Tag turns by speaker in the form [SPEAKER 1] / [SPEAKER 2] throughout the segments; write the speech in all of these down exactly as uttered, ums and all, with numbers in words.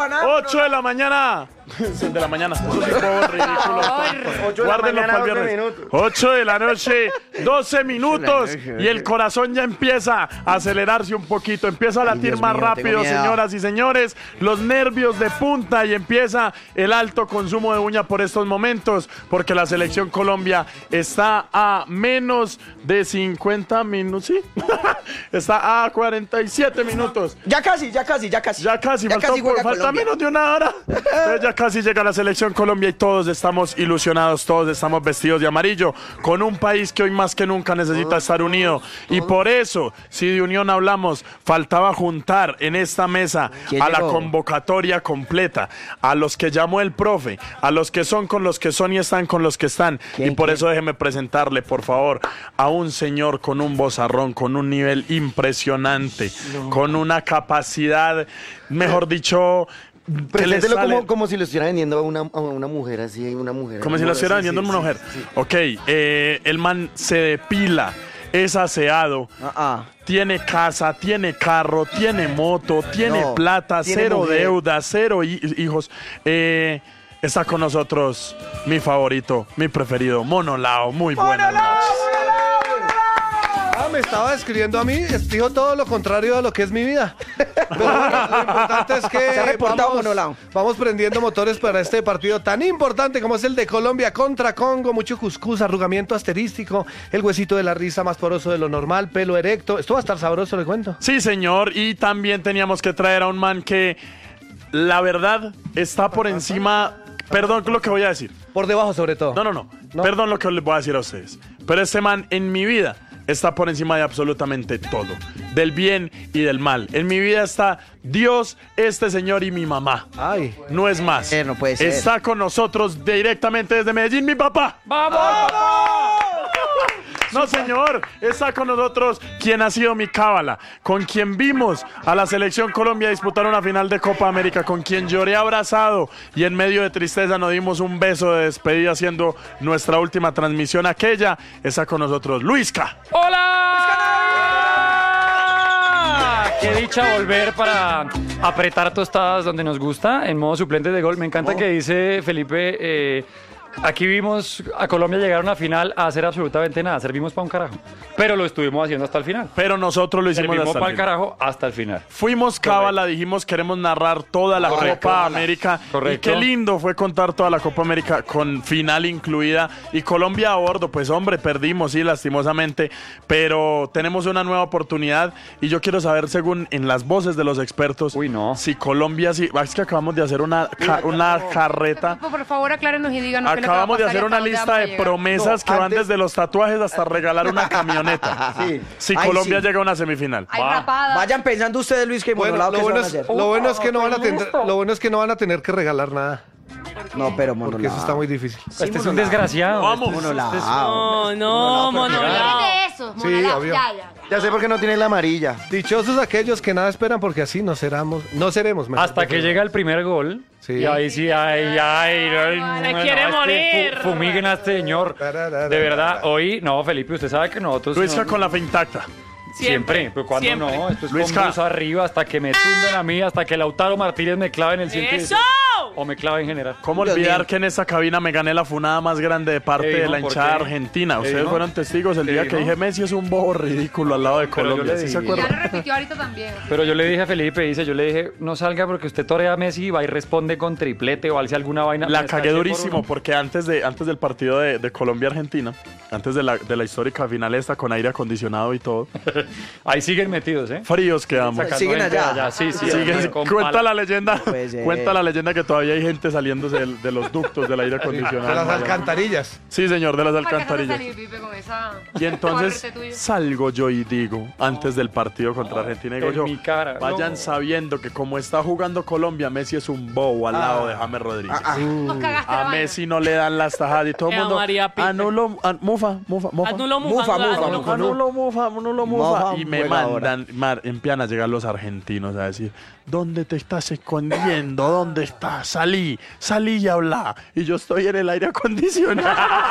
[SPEAKER 1] ganar.
[SPEAKER 2] ocho de la mañana. de la mañana. Eso sí fue ridículo. Guárdenlo para el viernes. ocho de la noche, doce minutos. Y el corazón ya empieza a acelerarse un poquito. Empieza a latir
[SPEAKER 1] Dios
[SPEAKER 2] más
[SPEAKER 1] mío,
[SPEAKER 2] rápido,
[SPEAKER 1] tengo miedo.
[SPEAKER 2] señoras y señores. Los nervios de punta y empieza el alto consumo de uña por estos momentos. Porque la selección Colombia está a menos de cincuenta minutos. ¿Sí? Está a cuarenta y siete minutos.
[SPEAKER 1] Ya casi, ya casi, ya casi.
[SPEAKER 2] Ya casi,
[SPEAKER 1] Ya
[SPEAKER 2] falta,
[SPEAKER 1] casi juega
[SPEAKER 2] falta
[SPEAKER 1] Colombia.
[SPEAKER 2] menos de una hora. Entonces ya casi llega la selección Colombia y todos estamos ilusionados, todos estamos vestidos de amarillo, con un país que hoy más que nunca necesita estar unido. Y por eso, si de unión hablamos, faltaba juntar en esta mesa
[SPEAKER 1] ¿Quién
[SPEAKER 2] a la
[SPEAKER 1] llegó?
[SPEAKER 2] convocatoria completa, a los que llamó el profe, a los que son con los que son y están con los que están.
[SPEAKER 1] ¿Quién,
[SPEAKER 2] Y por
[SPEAKER 1] quién?
[SPEAKER 2] eso déjeme presentarle, por favor, a un señor con un vozarrón, con un nivel impresionante, con una capacidad, mejor dicho, que le
[SPEAKER 3] Preséntelo
[SPEAKER 2] sale-
[SPEAKER 3] como, como si lo estuviera vendiendo a una, a una mujer así, una mujer.
[SPEAKER 2] como si lo estuviera
[SPEAKER 3] Sí,
[SPEAKER 2] vendiendo
[SPEAKER 3] sí,
[SPEAKER 2] una
[SPEAKER 3] sí,
[SPEAKER 2] mujer.
[SPEAKER 3] sí.
[SPEAKER 2] Ok, eh, el man se depila, es aseado,
[SPEAKER 1] Ah, ah.
[SPEAKER 2] tiene casa, tiene carro, tiene moto, tiene
[SPEAKER 3] No,
[SPEAKER 2] plata,
[SPEAKER 3] tiene
[SPEAKER 2] cero
[SPEAKER 3] mujer.
[SPEAKER 2] deuda, cero hi- hijos. Eh, está con nosotros mi favorito, mi preferido, Mono Lao. Muy buenas noches.
[SPEAKER 4] Ah, me estaba describiendo a mí, dijo todo lo contrario a lo que es mi vida. Pero bueno, lo importante es que
[SPEAKER 1] Se ha reportado
[SPEAKER 4] vamos,
[SPEAKER 1] Monolao.
[SPEAKER 4] vamos prendiendo motores para este partido tan importante como es el de Colombia contra Congo. Mucho cuscús, arrugamiento asterístico, el huesito de la risa más poroso de lo normal, pelo erecto. Esto va a estar sabroso, le cuento.
[SPEAKER 2] Sí, señor, y también teníamos que traer a un man que, la verdad, está por encima. Perdón lo que voy a decir.
[SPEAKER 4] Por debajo sobre todo.
[SPEAKER 2] No, no, no,
[SPEAKER 4] ¿No?
[SPEAKER 2] Perdón lo que les voy a decir a ustedes. Pero este man en mi vida está por encima de absolutamente todo. Del bien y del mal. En mi vida está Dios, este señor y mi mamá.
[SPEAKER 4] Ay.
[SPEAKER 2] No es más.
[SPEAKER 1] Eh, no puede ser.
[SPEAKER 2] Está con nosotros directamente desde Medellín, mi papá.
[SPEAKER 5] ¡Vamos!
[SPEAKER 2] No, señor, está con nosotros quien ha sido mi cábala, con quien vimos a la selección Colombia disputar una final de Copa América, con quien lloré abrazado y en medio de tristeza nos dimos un beso de despedida haciendo nuestra última transmisión aquella. Está con nosotros Luisca.
[SPEAKER 5] ¡Hola! Qué dicha volver para apretar tostadas donde nos gusta, en modo suplente de gol. Me encanta que dice Felipe, eh, aquí vimos a Colombia llegar a una final a hacer absolutamente nada, servimos para un carajo. Pero lo estuvimos haciendo hasta el final.
[SPEAKER 2] Pero nosotros lo hicimos
[SPEAKER 5] Servimos
[SPEAKER 2] hasta
[SPEAKER 5] para
[SPEAKER 2] el
[SPEAKER 5] el
[SPEAKER 2] final.
[SPEAKER 5] carajo hasta el final.
[SPEAKER 2] Fuimos cábala, dijimos queremos narrar toda la
[SPEAKER 5] Correcto.
[SPEAKER 2] Copa América.
[SPEAKER 5] Correcto.
[SPEAKER 2] Y qué lindo fue contar toda la Copa América con final incluida. Y Colombia a bordo, pues hombre, perdimos, sí, lastimosamente. Pero tenemos una nueva oportunidad. Y yo quiero saber, según en las voces de los expertos,
[SPEAKER 5] Uy, no.
[SPEAKER 2] si Colombia, sí, es que acabamos de hacer una, ca- una carreta.
[SPEAKER 6] Por favor, aclárenos y díganos qué es lo que va a
[SPEAKER 2] Acabamos de
[SPEAKER 6] pasar
[SPEAKER 2] hacer
[SPEAKER 6] y
[SPEAKER 2] una
[SPEAKER 6] hasta dónde
[SPEAKER 2] lista
[SPEAKER 6] vamos a
[SPEAKER 2] de
[SPEAKER 6] llegar.
[SPEAKER 2] promesas que
[SPEAKER 3] No,
[SPEAKER 2] van
[SPEAKER 3] antes-
[SPEAKER 2] desde los tatuajes hasta regalar una camioneta.
[SPEAKER 3] Sí.
[SPEAKER 2] Si
[SPEAKER 1] Ay,
[SPEAKER 2] Colombia
[SPEAKER 1] sí.
[SPEAKER 2] llega a una semifinal.
[SPEAKER 6] Hay
[SPEAKER 5] Va.
[SPEAKER 6] rapadas.
[SPEAKER 1] Vayan pensando ustedes, Luis, que
[SPEAKER 4] Bueno,
[SPEAKER 1] Monolao,
[SPEAKER 4] lo
[SPEAKER 1] ¿qué se
[SPEAKER 4] bueno,
[SPEAKER 1] van a
[SPEAKER 4] es,
[SPEAKER 1] hacer?
[SPEAKER 4] lo, bueno es que no van a tener, lo bueno es que no van a tener que regalar nada,
[SPEAKER 1] No, pero
[SPEAKER 4] porque
[SPEAKER 1] Monolao.
[SPEAKER 4] eso está muy difícil.
[SPEAKER 5] Este es un desgraciado.
[SPEAKER 2] Vamos.
[SPEAKER 5] Este es-
[SPEAKER 1] Monolao.
[SPEAKER 5] este es-
[SPEAKER 7] No, no, Monolao.
[SPEAKER 6] de eso,
[SPEAKER 4] Sí,
[SPEAKER 6] Monolao,
[SPEAKER 4] obvio.
[SPEAKER 6] ya, ya.
[SPEAKER 3] Ya sé por qué no tiene la amarilla.
[SPEAKER 4] Dichosos aquellos que nada esperan porque así no seremos, no seremos mejor.
[SPEAKER 5] Hasta que llega el primer gol.
[SPEAKER 4] Sí.
[SPEAKER 5] Y ahí sí, ay, ay. ay,
[SPEAKER 7] Se
[SPEAKER 5] no,
[SPEAKER 7] quiere
[SPEAKER 5] este
[SPEAKER 7] morir.
[SPEAKER 5] fu- Fumiguen a este señor. De verdad, hoy, no, Felipe, usted sabe que nosotros.
[SPEAKER 2] Luisca
[SPEAKER 5] no-
[SPEAKER 2] con la fe intacta.
[SPEAKER 5] Siempre, pero cuando
[SPEAKER 7] Siempre.
[SPEAKER 5] no, esto es
[SPEAKER 2] Luisca.
[SPEAKER 5] con bus arriba hasta que me tumben a mí, hasta que Lautaro Martínez me clave en el ciento
[SPEAKER 7] ¡Eso!
[SPEAKER 5] o me clave en general.
[SPEAKER 2] ¿Cómo
[SPEAKER 1] Dios
[SPEAKER 2] olvidar
[SPEAKER 1] mío.
[SPEAKER 2] que en esa cabina me gané la funada más grande de parte
[SPEAKER 5] ¿Qué
[SPEAKER 2] de
[SPEAKER 5] dijo?
[SPEAKER 2] la
[SPEAKER 5] ¿Por
[SPEAKER 2] hinchada
[SPEAKER 5] qué?
[SPEAKER 2] argentina?
[SPEAKER 5] ¿Qué
[SPEAKER 2] Ustedes
[SPEAKER 5] dijo?
[SPEAKER 2] fueron testigos el
[SPEAKER 5] ¿Qué
[SPEAKER 2] día que
[SPEAKER 5] dijo?
[SPEAKER 2] dije Messi es un bobo ridículo al lado de
[SPEAKER 5] Pero yo
[SPEAKER 2] Colombia.
[SPEAKER 5] le
[SPEAKER 2] ¿Sí se
[SPEAKER 5] dije.
[SPEAKER 6] Y ya
[SPEAKER 2] acuerdan?
[SPEAKER 6] lo repitió ahorita también.
[SPEAKER 5] Pero yo le dije a Felipe, dice, yo le dije, no salga porque usted torea a Messi y va y responde con triplete o alce alguna vaina.
[SPEAKER 2] La
[SPEAKER 5] Me
[SPEAKER 2] cagué
[SPEAKER 5] escaché por
[SPEAKER 2] durísimo
[SPEAKER 5] uno.
[SPEAKER 2] porque antes, de, antes del partido de, de Colombia-Argentina, antes de la, de la histórica final esta con aire acondicionado y todo,
[SPEAKER 5] Ahí siguen metidos, ¿eh?
[SPEAKER 2] fríos quedamos.
[SPEAKER 5] Sacando
[SPEAKER 1] Siguen
[SPEAKER 5] gente
[SPEAKER 1] allá.
[SPEAKER 5] Sí, sí.
[SPEAKER 2] Siguen-
[SPEAKER 5] con
[SPEAKER 2] cuenta
[SPEAKER 5] pala.
[SPEAKER 2] la leyenda,
[SPEAKER 1] puede ser.
[SPEAKER 2] cuenta la leyenda que todavía hay gente saliéndose del- de, los ductos del aire
[SPEAKER 4] de
[SPEAKER 2] acondicionado.
[SPEAKER 4] las alcantarillas.
[SPEAKER 2] Sí, señor, de las
[SPEAKER 6] ¿Para qué vas a
[SPEAKER 2] alcantarillas.
[SPEAKER 6] salir, Pipe, con esa
[SPEAKER 2] Y entonces
[SPEAKER 6] muerte tuya?
[SPEAKER 2] salgo yo y digo, antes del partido contra Argentina, digo
[SPEAKER 5] en
[SPEAKER 2] yo,
[SPEAKER 5] mi cara,
[SPEAKER 2] vayan
[SPEAKER 5] no.
[SPEAKER 2] sabiendo que como está jugando Colombia, Messi es un bobo al lado de James Rodríguez.
[SPEAKER 6] Nos cagaste la
[SPEAKER 2] A
[SPEAKER 6] vaina.
[SPEAKER 2] Messi no le dan las tajadas y todo el
[SPEAKER 7] Te
[SPEAKER 2] mundo.
[SPEAKER 7] amaría, Pipe.
[SPEAKER 2] Anulo, an- mufa, mufa, mufa.
[SPEAKER 7] Anulo
[SPEAKER 1] Mufa,
[SPEAKER 7] Mufa,
[SPEAKER 1] mufa,
[SPEAKER 7] anulo
[SPEAKER 1] mufa.
[SPEAKER 2] Anulo, mufa, anulo, mufa.
[SPEAKER 1] Mufa,
[SPEAKER 2] Y me
[SPEAKER 1] buena
[SPEAKER 2] mandan, mar, empiezan a llegar los argentinos a decir, ¿dónde te estás escondiendo? ¿Dónde estás? salí, salí y habla. Y yo estoy en el aire acondicionado.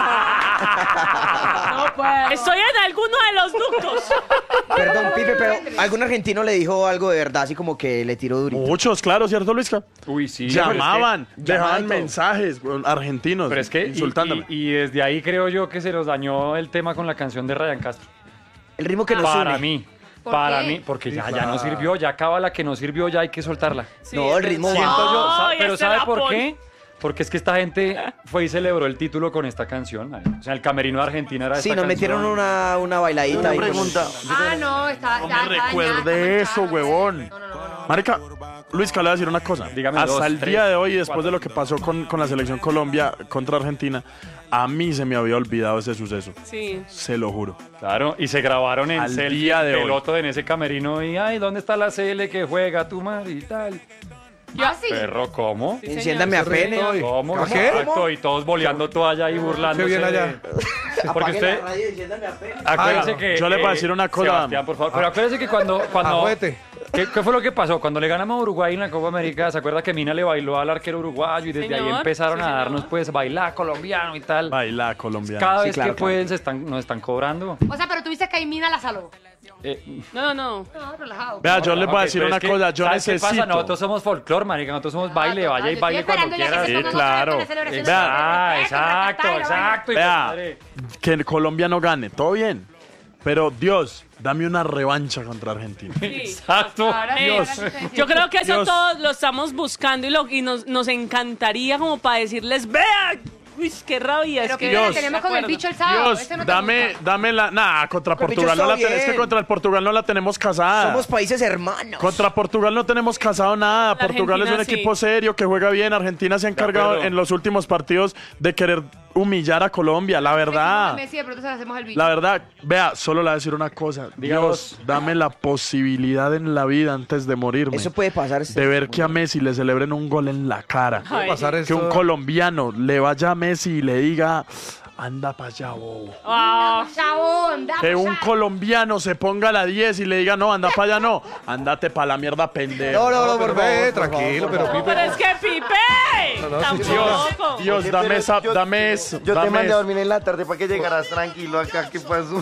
[SPEAKER 6] No puedo.
[SPEAKER 7] Estoy en alguno de los ductos.
[SPEAKER 1] Perdón, Pipe, pero algún argentino le dijo algo de verdad, así como que le tiró durito.
[SPEAKER 2] Muchos, claro, ¿cierto, Luisca?
[SPEAKER 5] Uy, sí.
[SPEAKER 2] Llamaban,
[SPEAKER 1] pero es que-
[SPEAKER 2] dejaban
[SPEAKER 1] llamaban y todo.
[SPEAKER 2] mensajes bueno, argentinos
[SPEAKER 5] Pero es que, y,
[SPEAKER 2] insultándome.
[SPEAKER 5] y- y desde ahí creo yo que se nos dañó el tema con la canción de Ryan Castro.
[SPEAKER 1] El ritmo que nos
[SPEAKER 5] Para
[SPEAKER 1] une.
[SPEAKER 5] mí.
[SPEAKER 6] ¿Por
[SPEAKER 5] Para
[SPEAKER 6] qué?
[SPEAKER 5] mí, porque ya, ya no sirvió, ya acaba la que no sirvió, ya hay que soltarla.
[SPEAKER 7] Sí,
[SPEAKER 1] No, el
[SPEAKER 7] es
[SPEAKER 1] ritmo
[SPEAKER 7] verdad.
[SPEAKER 1] siento
[SPEAKER 5] yo, sa-
[SPEAKER 7] Ay,
[SPEAKER 5] pero
[SPEAKER 7] ese
[SPEAKER 5] ¿sabe por
[SPEAKER 7] Rapón.
[SPEAKER 5] qué? Porque es que esta gente fue y celebró el título con esta canción. O sea, el camerino de Argentina era
[SPEAKER 1] Sí,
[SPEAKER 5] esta
[SPEAKER 1] nos metieron
[SPEAKER 5] canción.
[SPEAKER 1] una, una bailadita
[SPEAKER 3] Una
[SPEAKER 1] ahí.
[SPEAKER 3] pregunta.
[SPEAKER 6] Ah, no, está.
[SPEAKER 2] No
[SPEAKER 6] está-
[SPEAKER 2] me
[SPEAKER 6] está
[SPEAKER 2] recuerde
[SPEAKER 6] dañada, está
[SPEAKER 2] eso,
[SPEAKER 6] manchada.
[SPEAKER 2] huevón.
[SPEAKER 6] No, no, no, no.
[SPEAKER 2] Marica, Luisca, le voy a decir una cosa.
[SPEAKER 5] Dígame
[SPEAKER 2] Hasta
[SPEAKER 5] dos,
[SPEAKER 2] el
[SPEAKER 5] tres,
[SPEAKER 2] día de hoy, después
[SPEAKER 5] cuatro.
[SPEAKER 2] de lo que pasó con, con la selección Colombia contra Argentina, a mí se me había olvidado ese suceso.
[SPEAKER 7] Sí.
[SPEAKER 2] Se lo juro.
[SPEAKER 5] Claro, y se grabaron en
[SPEAKER 2] Al
[SPEAKER 5] selfie
[SPEAKER 2] día de hoy.
[SPEAKER 5] peloto en ese camerino y ay, ¿dónde está la C L que juega tu madre y tal?
[SPEAKER 6] Ah, sí.
[SPEAKER 5] Perro, ¿cómo?
[SPEAKER 7] Sí,
[SPEAKER 1] Enciéndame a
[SPEAKER 7] señor.
[SPEAKER 1] pene.
[SPEAKER 4] Ay,
[SPEAKER 5] ¿Cómo?
[SPEAKER 4] ¿a qué?
[SPEAKER 5] Exacto, y todos boleando toalla y burlándose.
[SPEAKER 4] Qué bien allá.
[SPEAKER 5] de- Porque usted, acuérdese
[SPEAKER 2] Ah,
[SPEAKER 5] que...
[SPEAKER 2] yo le voy a
[SPEAKER 5] eh,
[SPEAKER 2] decir una cosa.
[SPEAKER 5] Sebastián, por favor, pero acuérdese que cuando... cuando
[SPEAKER 4] Ajuete.
[SPEAKER 5] ¿qué, qué fue lo que pasó? Cuando le ganamos a Uruguay en la Copa América, ¿se acuerda que Mina le bailó al arquero uruguayo y desde ahí
[SPEAKER 7] Señor,
[SPEAKER 5] empezaron
[SPEAKER 7] sí,
[SPEAKER 5] a
[SPEAKER 7] señor.
[SPEAKER 5] darnos pues bailar colombiano y tal?
[SPEAKER 2] Baila colombiana.
[SPEAKER 5] Cada
[SPEAKER 1] Sí,
[SPEAKER 5] vez
[SPEAKER 1] claro,
[SPEAKER 5] que
[SPEAKER 1] claro.
[SPEAKER 5] pueden se están, nos están cobrando.
[SPEAKER 6] O sea, pero tú dices que Aimina la saló.
[SPEAKER 5] Eh,
[SPEAKER 7] No, no.
[SPEAKER 6] No, relajado.
[SPEAKER 2] Vea, yo les voy a
[SPEAKER 5] ok,
[SPEAKER 2] decir
[SPEAKER 5] pero
[SPEAKER 2] una
[SPEAKER 5] es que,
[SPEAKER 2] cosa. Yo
[SPEAKER 5] ¿sabes qué
[SPEAKER 2] necesito.
[SPEAKER 5] pasa? Nosotros somos folclore, marica. Nosotros somos baile,
[SPEAKER 6] Ah,
[SPEAKER 5] vaya y
[SPEAKER 6] yo
[SPEAKER 5] baile
[SPEAKER 6] estoy
[SPEAKER 5] cuando
[SPEAKER 6] esperando ya que
[SPEAKER 5] quieras.
[SPEAKER 6] se
[SPEAKER 2] Sí,
[SPEAKER 6] pongan
[SPEAKER 2] claro.
[SPEAKER 6] otra vez en la celebración
[SPEAKER 2] Vea.
[SPEAKER 6] de
[SPEAKER 5] Ah,
[SPEAKER 6] respeto,
[SPEAKER 5] exacto,
[SPEAKER 6] respetar,
[SPEAKER 5] exacto. hijo de
[SPEAKER 2] Vea,
[SPEAKER 5] madre.
[SPEAKER 2] que Colombia no gane, todo bien. Pero Dios, dame una revancha contra Argentina.
[SPEAKER 5] Exacto.
[SPEAKER 6] Ahora sí,
[SPEAKER 7] Dios.
[SPEAKER 6] ahora sí te
[SPEAKER 7] Yo creo que eso
[SPEAKER 2] Dios.
[SPEAKER 7] todos lo estamos buscando y, lo, y nos, nos encantaría como para decirles, vean, uy, qué rabia.
[SPEAKER 6] Pero
[SPEAKER 7] es que
[SPEAKER 6] que la
[SPEAKER 2] Dios.
[SPEAKER 6] tenemos con el
[SPEAKER 7] Acuerdo.
[SPEAKER 6] bicho el sábado.
[SPEAKER 2] Dios,
[SPEAKER 6] ese no te
[SPEAKER 2] dame,
[SPEAKER 6] gusta.
[SPEAKER 2] dame la. Nah, contra
[SPEAKER 1] Pero
[SPEAKER 2] Portugal
[SPEAKER 1] bicho
[SPEAKER 2] no la
[SPEAKER 1] está
[SPEAKER 2] tenemos. Es que
[SPEAKER 1] bien.
[SPEAKER 2] contra el Portugal no la tenemos casada.
[SPEAKER 1] Somos países hermanos.
[SPEAKER 2] Contra Portugal no tenemos casado nada.
[SPEAKER 7] La
[SPEAKER 2] Portugal es un
[SPEAKER 7] Argentina,
[SPEAKER 2] equipo
[SPEAKER 7] sí.
[SPEAKER 2] serio que juega bien. Argentina se ha encargado
[SPEAKER 5] acuerdo.
[SPEAKER 2] en los últimos partidos de querer humillar a Colombia, la verdad.
[SPEAKER 6] Messi, de pronto se lo hacemos al bicho.
[SPEAKER 2] La verdad, vea, solo le voy a decir una cosa.
[SPEAKER 5] Diga
[SPEAKER 2] Dios,
[SPEAKER 5] vos.
[SPEAKER 2] dame la posibilidad en la vida antes de morirme.
[SPEAKER 1] Eso puede pasar.
[SPEAKER 2] De ver que a Messi le celebren un gol en la cara.
[SPEAKER 7] Ay.
[SPEAKER 4] Pasar
[SPEAKER 2] Que
[SPEAKER 4] esto-
[SPEAKER 2] un colombiano le vaya a Messi y le diga, anda pa' allá, bobo.
[SPEAKER 7] Ah,
[SPEAKER 6] Chabón, dame
[SPEAKER 2] Que un
[SPEAKER 6] ya.
[SPEAKER 2] colombiano se ponga a la diez y le diga, no, anda para allá, no. Andate pa' la mierda, pendejo.
[SPEAKER 1] No, no, no,
[SPEAKER 4] pero
[SPEAKER 1] por
[SPEAKER 4] ve,
[SPEAKER 1] favor. por
[SPEAKER 4] tranquilo,
[SPEAKER 1] favor,
[SPEAKER 4] pero
[SPEAKER 1] por favor.
[SPEAKER 4] Pipe.
[SPEAKER 7] pero es que Pipe,
[SPEAKER 4] No, no, sí,
[SPEAKER 7] tampoco.
[SPEAKER 2] Dios,
[SPEAKER 3] Oye,
[SPEAKER 2] dame
[SPEAKER 3] pero
[SPEAKER 2] esa,
[SPEAKER 3] yo-
[SPEAKER 2] dame eso.
[SPEAKER 3] Yo te
[SPEAKER 2] dame
[SPEAKER 3] mandé a
[SPEAKER 2] eso.
[SPEAKER 3] dormir en la tarde para que llegaras tranquilo acá. ¿Qué pasó?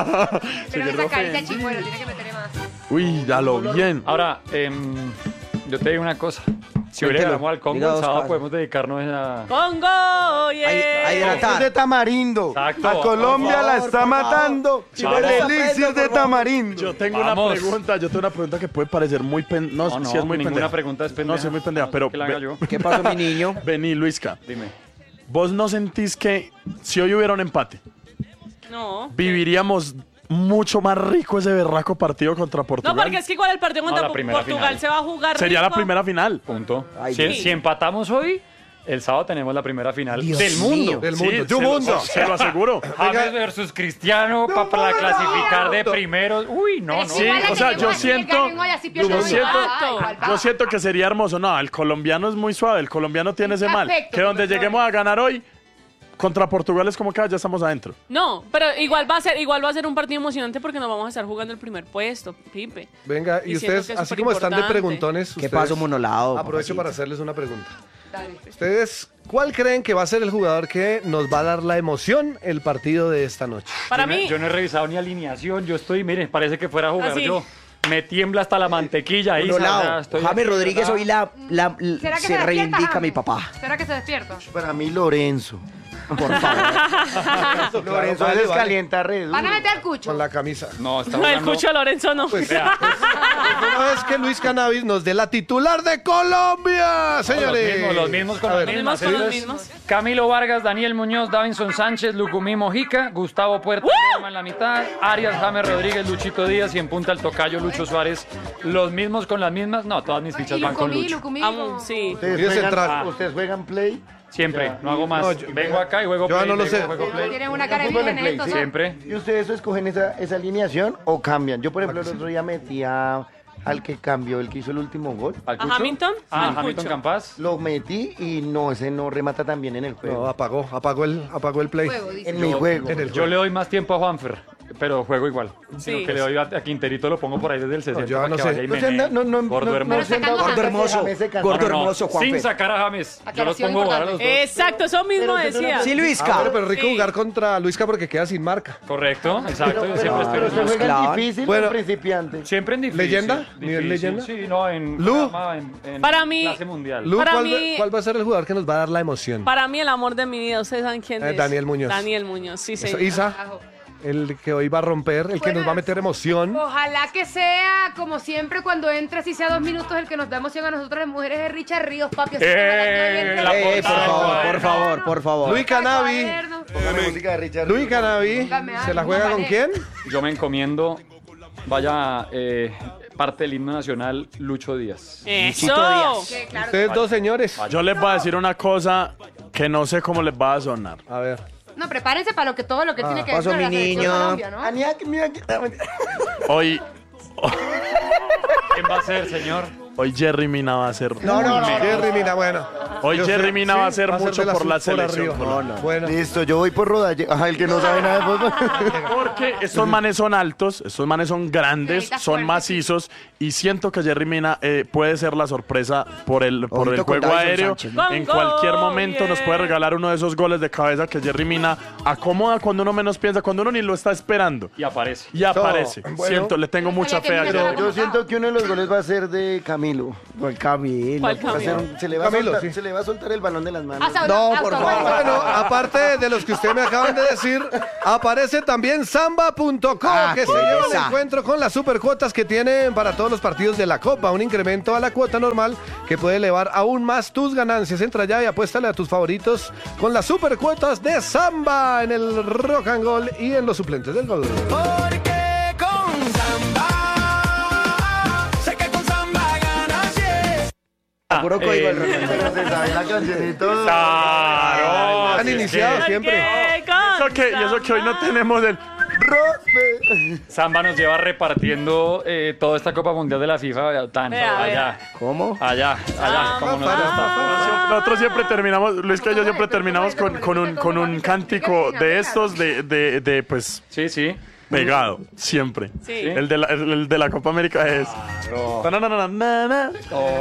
[SPEAKER 6] Pero esa carita chimuelo, tiene que meterle más.
[SPEAKER 2] Uy, dalo bien.
[SPEAKER 5] Ahora, em, yo te digo una cosa. Si hoy le
[SPEAKER 1] Cuéntelo,
[SPEAKER 5] ganamos al Congo,
[SPEAKER 1] diga
[SPEAKER 5] el
[SPEAKER 1] dos
[SPEAKER 5] sábado
[SPEAKER 1] cosas.
[SPEAKER 5] podemos dedicarnos a...
[SPEAKER 7] Congo, yeah.
[SPEAKER 1] Ahí- ahí era-
[SPEAKER 3] Elixir de tamarindo.
[SPEAKER 5] Exacto.
[SPEAKER 3] A Colombia
[SPEAKER 1] Por
[SPEAKER 3] la
[SPEAKER 1] favor,
[SPEAKER 3] está
[SPEAKER 1] por favor.
[SPEAKER 3] matando.
[SPEAKER 5] Vamos.
[SPEAKER 3] El elixir de
[SPEAKER 1] Por favor.
[SPEAKER 3] tamarindo.
[SPEAKER 2] Yo tengo
[SPEAKER 5] Vamos.
[SPEAKER 2] una pregunta, yo tengo una pregunta que puede parecer muy pen... No,
[SPEAKER 5] No, no,
[SPEAKER 2] si es muy
[SPEAKER 5] ninguna
[SPEAKER 2] pendeja.
[SPEAKER 5] pregunta es pendeja.
[SPEAKER 2] No, sí es muy pendeja, pero...
[SPEAKER 5] ¿Qué la haga
[SPEAKER 2] ve-
[SPEAKER 5] yo?
[SPEAKER 1] ¿Qué pasó, mi niño?
[SPEAKER 2] Vení, Luisca.
[SPEAKER 5] Dime.
[SPEAKER 2] ¿Vos no sentís que si hoy hubiera un empate,
[SPEAKER 7] No.
[SPEAKER 2] viviríamos mucho más rico ese berraco partido contra
[SPEAKER 7] No,
[SPEAKER 2] Portugal?
[SPEAKER 7] porque es que igual el partido contra
[SPEAKER 5] la
[SPEAKER 7] Po-
[SPEAKER 5] primera
[SPEAKER 7] Portugal
[SPEAKER 5] final.
[SPEAKER 7] se va a jugar
[SPEAKER 2] Sería la
[SPEAKER 7] rico.
[SPEAKER 2] primera final.
[SPEAKER 5] Punto.
[SPEAKER 1] Ay,
[SPEAKER 5] si,
[SPEAKER 1] Dios.
[SPEAKER 5] si empatamos hoy, el sábado tenemos la primera final
[SPEAKER 1] Dios
[SPEAKER 5] del mundo.
[SPEAKER 1] mío.
[SPEAKER 4] Del
[SPEAKER 2] Sí,
[SPEAKER 4] mundo.
[SPEAKER 2] se
[SPEAKER 4] ¡Yo
[SPEAKER 2] lo-
[SPEAKER 4] mundo!
[SPEAKER 2] Se lo aseguro.
[SPEAKER 5] James versus Cristiano pa- para clasificar de primeros. Uy, no,
[SPEAKER 6] Pero
[SPEAKER 5] no.
[SPEAKER 6] es igual la
[SPEAKER 2] o sea,
[SPEAKER 6] que
[SPEAKER 2] yo
[SPEAKER 6] llegó así, el
[SPEAKER 2] siento-
[SPEAKER 6] ganen hoy, así pierde
[SPEAKER 2] yo
[SPEAKER 6] el
[SPEAKER 2] siento-
[SPEAKER 6] mundo. Ay, igual va.
[SPEAKER 2] Yo siento que sería hermoso. No, el colombiano es muy suave. El colombiano tiene ese mal.
[SPEAKER 6] Perfecto,
[SPEAKER 2] Que donde
[SPEAKER 6] profesor.
[SPEAKER 2] lleguemos a ganar hoy, contra Portugal es como que ah, ya estamos adentro.
[SPEAKER 7] No, pero igual va a ser igual va a ser un partido emocionante porque nos vamos a estar jugando el primer puesto, Pipe.
[SPEAKER 4] Venga, y
[SPEAKER 7] Y siento
[SPEAKER 4] ustedes,
[SPEAKER 7] que es
[SPEAKER 4] así como están de
[SPEAKER 7] superimportante.
[SPEAKER 4] preguntones,
[SPEAKER 1] ¿Qué
[SPEAKER 4] ustedes-
[SPEAKER 1] pasó, monolado?
[SPEAKER 4] Aprovecho
[SPEAKER 1] papacito?
[SPEAKER 4] para hacerles una pregunta.
[SPEAKER 6] Dale.
[SPEAKER 4] ¿Ustedes cuál creen que va a ser el jugador que nos va a dar la emoción el partido de esta noche?
[SPEAKER 7] Para
[SPEAKER 5] yo, no,
[SPEAKER 7] mí,
[SPEAKER 5] yo no he revisado ni alineación. Yo estoy, miren, parece que fuera a jugar
[SPEAKER 7] Así.
[SPEAKER 5] yo. Me tiembla hasta la mantequilla ahí.
[SPEAKER 1] Monolado.
[SPEAKER 5] Sara, estoy
[SPEAKER 1] James
[SPEAKER 5] aquí,
[SPEAKER 1] Rodríguez
[SPEAKER 5] ¿verdad?
[SPEAKER 1] hoy la, la- l-
[SPEAKER 6] ¿Será que
[SPEAKER 1] se
[SPEAKER 6] se despierta,
[SPEAKER 1] reivindica
[SPEAKER 6] James?
[SPEAKER 1] mi papá.
[SPEAKER 6] ¿Será que se despierta?
[SPEAKER 3] Para mí, Lorenzo.
[SPEAKER 1] Por favor.
[SPEAKER 3] Lorenzo
[SPEAKER 4] vale,
[SPEAKER 3] les
[SPEAKER 4] vale.
[SPEAKER 3] calienta re duro.
[SPEAKER 6] Van a meter cucho.
[SPEAKER 4] Con la camisa.
[SPEAKER 5] No, está
[SPEAKER 7] no, el
[SPEAKER 5] jugando-
[SPEAKER 7] Cucho Lorenzo no.
[SPEAKER 4] Pues, pues, una vez que Luis Cannabis nos dé la titular de Colombia,
[SPEAKER 5] Los
[SPEAKER 4] señores.
[SPEAKER 5] mismos, los mismos con
[SPEAKER 4] A
[SPEAKER 5] las
[SPEAKER 4] ver,
[SPEAKER 5] mismas.
[SPEAKER 7] Los mismos con los
[SPEAKER 5] Entonces,
[SPEAKER 7] mismos.
[SPEAKER 5] Camilo Vargas, Daniel Muñoz, Davinson Sánchez, Lucumí Mojica, Gustavo Puerta Lerma en la mitad, Arias, James Rodríguez, Luchito Díaz y en punta el tocayo Lucho Suárez. Los mismos con las mismas. No, todas mis fichas
[SPEAKER 6] Y
[SPEAKER 5] van con
[SPEAKER 6] Lucumí,
[SPEAKER 5] Lucho.
[SPEAKER 6] Lucumí.
[SPEAKER 7] Amo,
[SPEAKER 6] con-
[SPEAKER 7] sí.
[SPEAKER 3] ¿Ustedes
[SPEAKER 4] Bien
[SPEAKER 3] juegan,
[SPEAKER 4] central.
[SPEAKER 3] ¿Ustedes juegan play?
[SPEAKER 5] Siempre, no hago más.
[SPEAKER 4] No, yo-
[SPEAKER 5] vengo acá y juego
[SPEAKER 4] yo
[SPEAKER 5] play.
[SPEAKER 4] no lo
[SPEAKER 5] vengo,
[SPEAKER 4] sé.
[SPEAKER 5] juego play.
[SPEAKER 6] Tienen una cara de
[SPEAKER 3] Fútbol en
[SPEAKER 6] virgen
[SPEAKER 3] play,
[SPEAKER 6] estos,
[SPEAKER 3] sí.
[SPEAKER 6] ¿no?
[SPEAKER 5] Siempre.
[SPEAKER 3] ¿Y ustedes escogen esa, esa alineación o cambian? Yo, por ejemplo, el otro día metí a- al que cambió, el que hizo el último gol.
[SPEAKER 5] ¿Al
[SPEAKER 7] ¿A
[SPEAKER 5] Cucho?
[SPEAKER 7] Hamilton?
[SPEAKER 5] Ah,
[SPEAKER 7] Al
[SPEAKER 5] Hamilton
[SPEAKER 7] Cucho.
[SPEAKER 5] Campas.
[SPEAKER 3] Lo metí y no, ese no remata tan bien en el
[SPEAKER 4] No,
[SPEAKER 3] juego.
[SPEAKER 4] apagó, apagó el, apagó el play.
[SPEAKER 6] Juego, dice.
[SPEAKER 3] en mi juego.
[SPEAKER 4] En el
[SPEAKER 5] Yo
[SPEAKER 4] juego.
[SPEAKER 5] le doy más tiempo a Juanfer. pero juego igual.
[SPEAKER 7] Sí.
[SPEAKER 5] Sino que le doy a, a Quinterito, lo pongo por ahí desde el sesenta.
[SPEAKER 4] yo
[SPEAKER 5] para
[SPEAKER 4] no
[SPEAKER 5] que
[SPEAKER 4] sé.
[SPEAKER 5] vaya y
[SPEAKER 3] No se
[SPEAKER 5] menee.
[SPEAKER 3] anda- no, no,
[SPEAKER 5] Gordo
[SPEAKER 3] no,
[SPEAKER 5] hermoso.
[SPEAKER 3] no se anda
[SPEAKER 6] Gordo
[SPEAKER 3] buscando que
[SPEAKER 1] hermoso.
[SPEAKER 3] James se canse.
[SPEAKER 1] Gordo
[SPEAKER 5] No, no,
[SPEAKER 1] hermoso, Juanfe.
[SPEAKER 5] sin sacar a James. Yo los
[SPEAKER 6] Aclaración
[SPEAKER 5] pongo a jugar a los dos.
[SPEAKER 7] Exacto, eso mismo
[SPEAKER 3] Pero que tú no
[SPEAKER 7] decía.
[SPEAKER 1] Sí,
[SPEAKER 4] Ah,
[SPEAKER 1] Luisca.
[SPEAKER 4] bueno, pero rico
[SPEAKER 7] Sí.
[SPEAKER 4] jugar contra Luisca porque queda sin marca.
[SPEAKER 5] Correcto, exacto.
[SPEAKER 3] Pero,
[SPEAKER 5] yo siempre
[SPEAKER 3] pero, pero
[SPEAKER 5] estoy
[SPEAKER 3] se juega en
[SPEAKER 1] clavan.
[SPEAKER 3] difícil
[SPEAKER 4] Bueno.
[SPEAKER 3] o principiante.
[SPEAKER 5] Siempre en difícil.
[SPEAKER 4] ¿Leyenda?
[SPEAKER 5] difícil,
[SPEAKER 4] ¿Nivel leyenda?
[SPEAKER 5] Sí, no, en,
[SPEAKER 4] Lu.
[SPEAKER 5] en, en
[SPEAKER 7] Para mí-
[SPEAKER 5] clase mundial.
[SPEAKER 4] Lu,
[SPEAKER 7] Para
[SPEAKER 4] ¿cuál,
[SPEAKER 7] mí-
[SPEAKER 4] va, cuál va a ser el jugador que nos va a dar la emoción?
[SPEAKER 7] Para mí el amor de mi vida, ¿ustedes saben quién
[SPEAKER 4] Eh,
[SPEAKER 7] es?
[SPEAKER 4] Daniel Muñoz.
[SPEAKER 7] Daniel Muñoz, sí,
[SPEAKER 4] Eso,
[SPEAKER 7] señor.
[SPEAKER 4] Isa, el que hoy va a romper, el que nos va a meter emoción.
[SPEAKER 6] Ojalá que sea, como siempre, cuando entra, si sea dos minutos, el que nos da emoción a nosotras las mujeres es Richard Ríos, papi. Así que ojalá que hoy entre-
[SPEAKER 5] la
[SPEAKER 1] Eh, por
[SPEAKER 5] portada.
[SPEAKER 1] favor, por favor, por favor.
[SPEAKER 4] Luis Canavi.
[SPEAKER 6] Cuaderno.
[SPEAKER 3] Póngame música de Richard.
[SPEAKER 4] Luis Canavi,
[SPEAKER 6] Póngame
[SPEAKER 4] ¿se la
[SPEAKER 6] algo,
[SPEAKER 4] juega con
[SPEAKER 6] vale.
[SPEAKER 4] quién?
[SPEAKER 5] Yo me encomiendo, vaya, eh, parte del himno nacional, Lucho Díaz.
[SPEAKER 7] Eso.
[SPEAKER 6] Que, claro,
[SPEAKER 4] Ustedes dos señores.
[SPEAKER 2] Yo les voy a decir una cosa que no sé cómo les va a sonar.
[SPEAKER 4] A ver.
[SPEAKER 6] No, prepárense para lo que todo lo que tiene que
[SPEAKER 1] paso,
[SPEAKER 6] decir de la
[SPEAKER 1] mi
[SPEAKER 6] selección
[SPEAKER 1] niño.
[SPEAKER 6] Colombia, ¿no?
[SPEAKER 3] Aniak, mira que-
[SPEAKER 2] Hoy,
[SPEAKER 5] ¿Quién va a ser, señor?
[SPEAKER 2] hoy Jerry Mina va a ser.
[SPEAKER 1] No, no, no.
[SPEAKER 4] Jerry Mina, bueno.
[SPEAKER 2] Hoy
[SPEAKER 4] Yo
[SPEAKER 2] Jerry
[SPEAKER 4] sé-
[SPEAKER 2] Mina va a hacer mucho
[SPEAKER 4] de la
[SPEAKER 2] por la
[SPEAKER 4] azul por
[SPEAKER 2] selección
[SPEAKER 4] arriba.
[SPEAKER 2] Colombia.
[SPEAKER 4] Bueno.
[SPEAKER 3] Listo, yo voy por rodaje. Ajá, el que no sabe nada de fútbol.
[SPEAKER 2] Porque estos manes son altos, estos manes son grandes,
[SPEAKER 6] Ahorita
[SPEAKER 2] son
[SPEAKER 6] fuerte.
[SPEAKER 2] macizos y siento que Jerry Mina eh, puede ser la sorpresa por el, por el
[SPEAKER 1] Ojito con
[SPEAKER 2] juego
[SPEAKER 1] Davinson
[SPEAKER 2] aéreo.
[SPEAKER 1] Sánchez,
[SPEAKER 7] ¿no?
[SPEAKER 2] En
[SPEAKER 7] Con
[SPEAKER 2] cualquier
[SPEAKER 7] gol,
[SPEAKER 2] momento nos
[SPEAKER 7] bien.
[SPEAKER 2] puede regalar uno de esos goles de cabeza que Jerry Mina acomoda cuando uno menos piensa, cuando uno ni lo está esperando.
[SPEAKER 5] Y aparece.
[SPEAKER 2] Y aparece.
[SPEAKER 4] bueno.
[SPEAKER 2] Siento, le tengo mucha fe a
[SPEAKER 6] que
[SPEAKER 2] Jerry.
[SPEAKER 6] Mina-
[SPEAKER 3] Yo siento que uno de los goles va a ser de Camilo.
[SPEAKER 1] ¿Cuál Camilo?
[SPEAKER 7] ¿Cuál
[SPEAKER 3] Va a ser
[SPEAKER 7] Camilo?
[SPEAKER 3] un- se, le va a
[SPEAKER 4] Camilo,
[SPEAKER 3] soltar,
[SPEAKER 4] sí.
[SPEAKER 3] se le va a soltar el balón de las manos.
[SPEAKER 6] Hasta
[SPEAKER 1] No,
[SPEAKER 6] auto-
[SPEAKER 1] por
[SPEAKER 6] autogol.
[SPEAKER 1] favor.
[SPEAKER 4] Bueno, aparte de los que ustedes me acaban de decir, aparece también samba punto com,
[SPEAKER 1] Ah,
[SPEAKER 4] que se
[SPEAKER 1] qué
[SPEAKER 4] lleva el
[SPEAKER 1] belleza.
[SPEAKER 4] encuentro con las supercuotas que tienen para todos los partidos de la Copa. Un incremento a la cuota normal que puede elevar aún más tus ganancias. Entra ya y apuéstale a tus favoritos con las supercuotas de samba en el Rock and Gold y en los suplentes del gol.
[SPEAKER 8] Porque con samba, sé que con samba ganas, yes.
[SPEAKER 1] A puro código del rock.
[SPEAKER 3] Pero se sabe la cancionito.
[SPEAKER 5] Claro.
[SPEAKER 4] Han
[SPEAKER 5] así es
[SPEAKER 4] iniciado
[SPEAKER 5] que
[SPEAKER 4] siempre.
[SPEAKER 7] ¿Qué
[SPEAKER 2] Eso que, y eso que hoy no tenemos el.
[SPEAKER 5] Samba nos lleva repartiendo eh, toda esta Copa Mundial de la FIFA. Tan,
[SPEAKER 7] Vea,
[SPEAKER 5] allá,
[SPEAKER 1] ¿Cómo?
[SPEAKER 5] allá, allá, como nos gusta.
[SPEAKER 2] Nosotros siempre terminamos, Luis que yo siempre terminamos con, con un, con un cántico de estos, de, de, de pues,
[SPEAKER 5] Sí, sí.
[SPEAKER 2] pegado, siempre.
[SPEAKER 7] Sí.
[SPEAKER 2] El, de la, el, el de la Copa América es. Ta-na-na-na-na-na.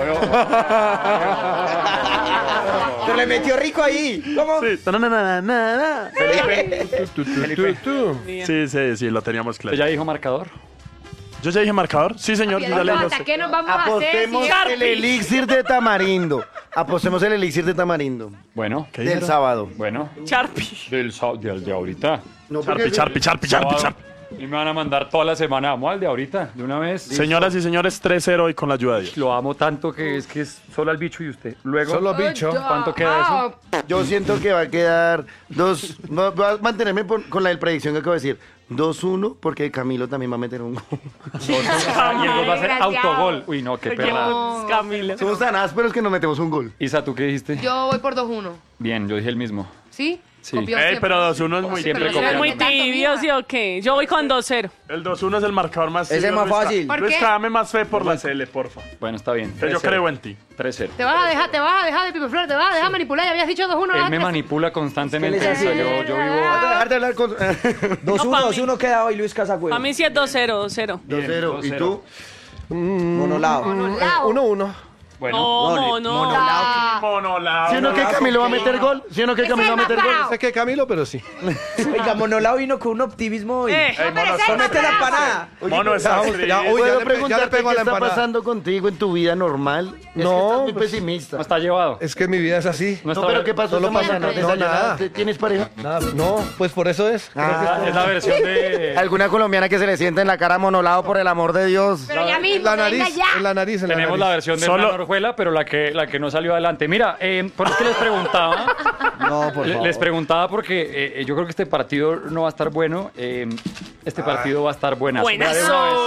[SPEAKER 1] Se le metió rico ahí. ¿Cómo?
[SPEAKER 2] Sí, ta-na-na-na-na-na.
[SPEAKER 4] Tu, tu, tu.
[SPEAKER 2] Sí, sí, sí, lo teníamos claro.
[SPEAKER 5] ¿Ya dijo marcador?
[SPEAKER 2] Yo ya dije marcador. Sí, señor, yo ya le dije a
[SPEAKER 6] ¿Hasta
[SPEAKER 2] usted.
[SPEAKER 6] qué nos vamos a hacer?
[SPEAKER 3] Apostemos
[SPEAKER 6] si-
[SPEAKER 3] el elixir de tamarindo. Apostemos el elixir de tamarindo.
[SPEAKER 5] Bueno.
[SPEAKER 2] ¿Qué
[SPEAKER 3] Del
[SPEAKER 2] dijeron?
[SPEAKER 3] sábado.
[SPEAKER 5] Bueno.
[SPEAKER 7] Charpi.
[SPEAKER 5] Del, sa- del de ahorita.
[SPEAKER 3] No,
[SPEAKER 2] Charpi, charpi, charpi, charpi,
[SPEAKER 5] Sábado.
[SPEAKER 2] charpi.
[SPEAKER 5] Y me van a mandar toda la semana. Vamos al de ahorita, de una vez.
[SPEAKER 2] Señoras y señores, tres cero hoy con la ayuda de Dios.
[SPEAKER 5] Lo amo tanto que es que es solo al bicho y usted. Luego.
[SPEAKER 4] Solo bicho.
[SPEAKER 5] ¿Cuánto queda eso?
[SPEAKER 6] Ah,
[SPEAKER 3] Yo siento que va a quedar dos. va- Voy a mantenerme por- con la del predicción que acabo de decir. dos uno, porque Camilo también va a meter un gol.
[SPEAKER 5] Y el gol va a ser
[SPEAKER 6] Desgraciado.
[SPEAKER 5] autogol. Uy, no, qué perra.
[SPEAKER 7] No, Camilo.
[SPEAKER 3] Somos tan ásperos que nos metemos un gol.
[SPEAKER 5] Isa, ¿tú qué dijiste?
[SPEAKER 6] Yo voy por dos uno.
[SPEAKER 5] Bien, yo dije el mismo.
[SPEAKER 6] ¿Sí?
[SPEAKER 5] Sí.
[SPEAKER 6] Copión
[SPEAKER 2] Ey,
[SPEAKER 6] siempre.
[SPEAKER 2] pero dos uno es muy
[SPEAKER 5] Siempre
[SPEAKER 6] Pero
[SPEAKER 5] copiando.
[SPEAKER 7] Es muy
[SPEAKER 6] Tanto
[SPEAKER 7] tibio,
[SPEAKER 6] mija.
[SPEAKER 7] ¿sí o qué? Yo voy con dos cero.
[SPEAKER 2] El dos uno es el marcador más
[SPEAKER 1] Ese es
[SPEAKER 2] tibio,
[SPEAKER 1] más
[SPEAKER 2] Luisca.
[SPEAKER 1] fácil.
[SPEAKER 6] ¿Por
[SPEAKER 2] Luisca,
[SPEAKER 6] qué?
[SPEAKER 2] dame más fe por la C L, porfa.
[SPEAKER 5] Bueno, está bien.
[SPEAKER 2] Que yo
[SPEAKER 5] tres cero.
[SPEAKER 2] creo en ti.
[SPEAKER 5] tres cero.
[SPEAKER 6] Te vas a dejar, te vas a dejar de Pipe Flor, te vas a dejar manipular. Ya habías dicho dos uno
[SPEAKER 5] Él me
[SPEAKER 6] antes.
[SPEAKER 5] manipula constantemente.
[SPEAKER 1] Es que él es
[SPEAKER 5] Isa,
[SPEAKER 1] así.
[SPEAKER 5] yo, yo vivo.
[SPEAKER 3] Vas a dejar de hablar con.
[SPEAKER 1] dos uno,
[SPEAKER 7] pa'
[SPEAKER 1] dos uno queda hoy Luis Casagüey.
[SPEAKER 7] A mí sí es dos cero, dos cero.
[SPEAKER 3] dos cero.
[SPEAKER 5] dos
[SPEAKER 3] ¿Y
[SPEAKER 5] cero.
[SPEAKER 3] tú?
[SPEAKER 1] Monolado.
[SPEAKER 6] Monolao.
[SPEAKER 4] uno uno.
[SPEAKER 5] Bueno,
[SPEAKER 7] No, no, no.
[SPEAKER 6] Ah,
[SPEAKER 2] Monolao.
[SPEAKER 3] ¿Sí o no que Camilo va a meter gol? ¿Sí o no que
[SPEAKER 6] Ese
[SPEAKER 3] Camilo va a
[SPEAKER 6] es
[SPEAKER 3] meter
[SPEAKER 6] más
[SPEAKER 3] gol?
[SPEAKER 6] parado.
[SPEAKER 4] Sé que Camilo, pero sí.
[SPEAKER 1] Oiga, Monolao vino con un optimismo hoy.
[SPEAKER 7] Eh,
[SPEAKER 2] Ey, mono,
[SPEAKER 6] ese es
[SPEAKER 2] son-
[SPEAKER 6] más
[SPEAKER 1] Mete la
[SPEAKER 6] bravo.
[SPEAKER 1] empanada.
[SPEAKER 2] Mono es
[SPEAKER 4] Ya,
[SPEAKER 2] actriz.
[SPEAKER 4] ya, uy,
[SPEAKER 3] ¿Puedo
[SPEAKER 4] ya le pe- ya le
[SPEAKER 3] preguntarte
[SPEAKER 4] pego a
[SPEAKER 3] qué
[SPEAKER 4] la
[SPEAKER 3] está
[SPEAKER 4] empanada.
[SPEAKER 3] pasando contigo en tu vida normal? Es que
[SPEAKER 4] No,
[SPEAKER 3] estás muy
[SPEAKER 4] pues,
[SPEAKER 3] pesimista.
[SPEAKER 5] no está llevado.
[SPEAKER 4] Es que mi vida es así.
[SPEAKER 5] No
[SPEAKER 3] No,
[SPEAKER 5] está
[SPEAKER 3] pero ¿qué pasó
[SPEAKER 4] solo
[SPEAKER 3] esta
[SPEAKER 4] pasa
[SPEAKER 3] mañana?
[SPEAKER 4] nada. No,
[SPEAKER 3] ¿Desayunaste?
[SPEAKER 4] nada.
[SPEAKER 3] ¿Tienes pareja?
[SPEAKER 4] Nada, no, pues por eso es.
[SPEAKER 3] Ah.
[SPEAKER 5] Es la versión de.
[SPEAKER 3] ¿Alguna colombiana que se le sienta en la cara monolado por el amor de Dios?
[SPEAKER 6] Pero ya mismo,
[SPEAKER 4] La
[SPEAKER 6] venga
[SPEAKER 4] nariz,
[SPEAKER 6] ya.
[SPEAKER 4] en la nariz, en la
[SPEAKER 5] Tenemos la
[SPEAKER 4] nariz.
[SPEAKER 5] versión de
[SPEAKER 2] Solo-
[SPEAKER 5] Hernán Orjuela, pero la que, la que no salió adelante. Mira, eh, por eso que les preguntaba.
[SPEAKER 1] No, por
[SPEAKER 5] le-
[SPEAKER 1] favor.
[SPEAKER 5] les preguntaba porque eh, yo creo que este partido no va a estar bueno. eh, este partido va a estar buenazo. Mira, de una vez.
[SPEAKER 7] Buenazo.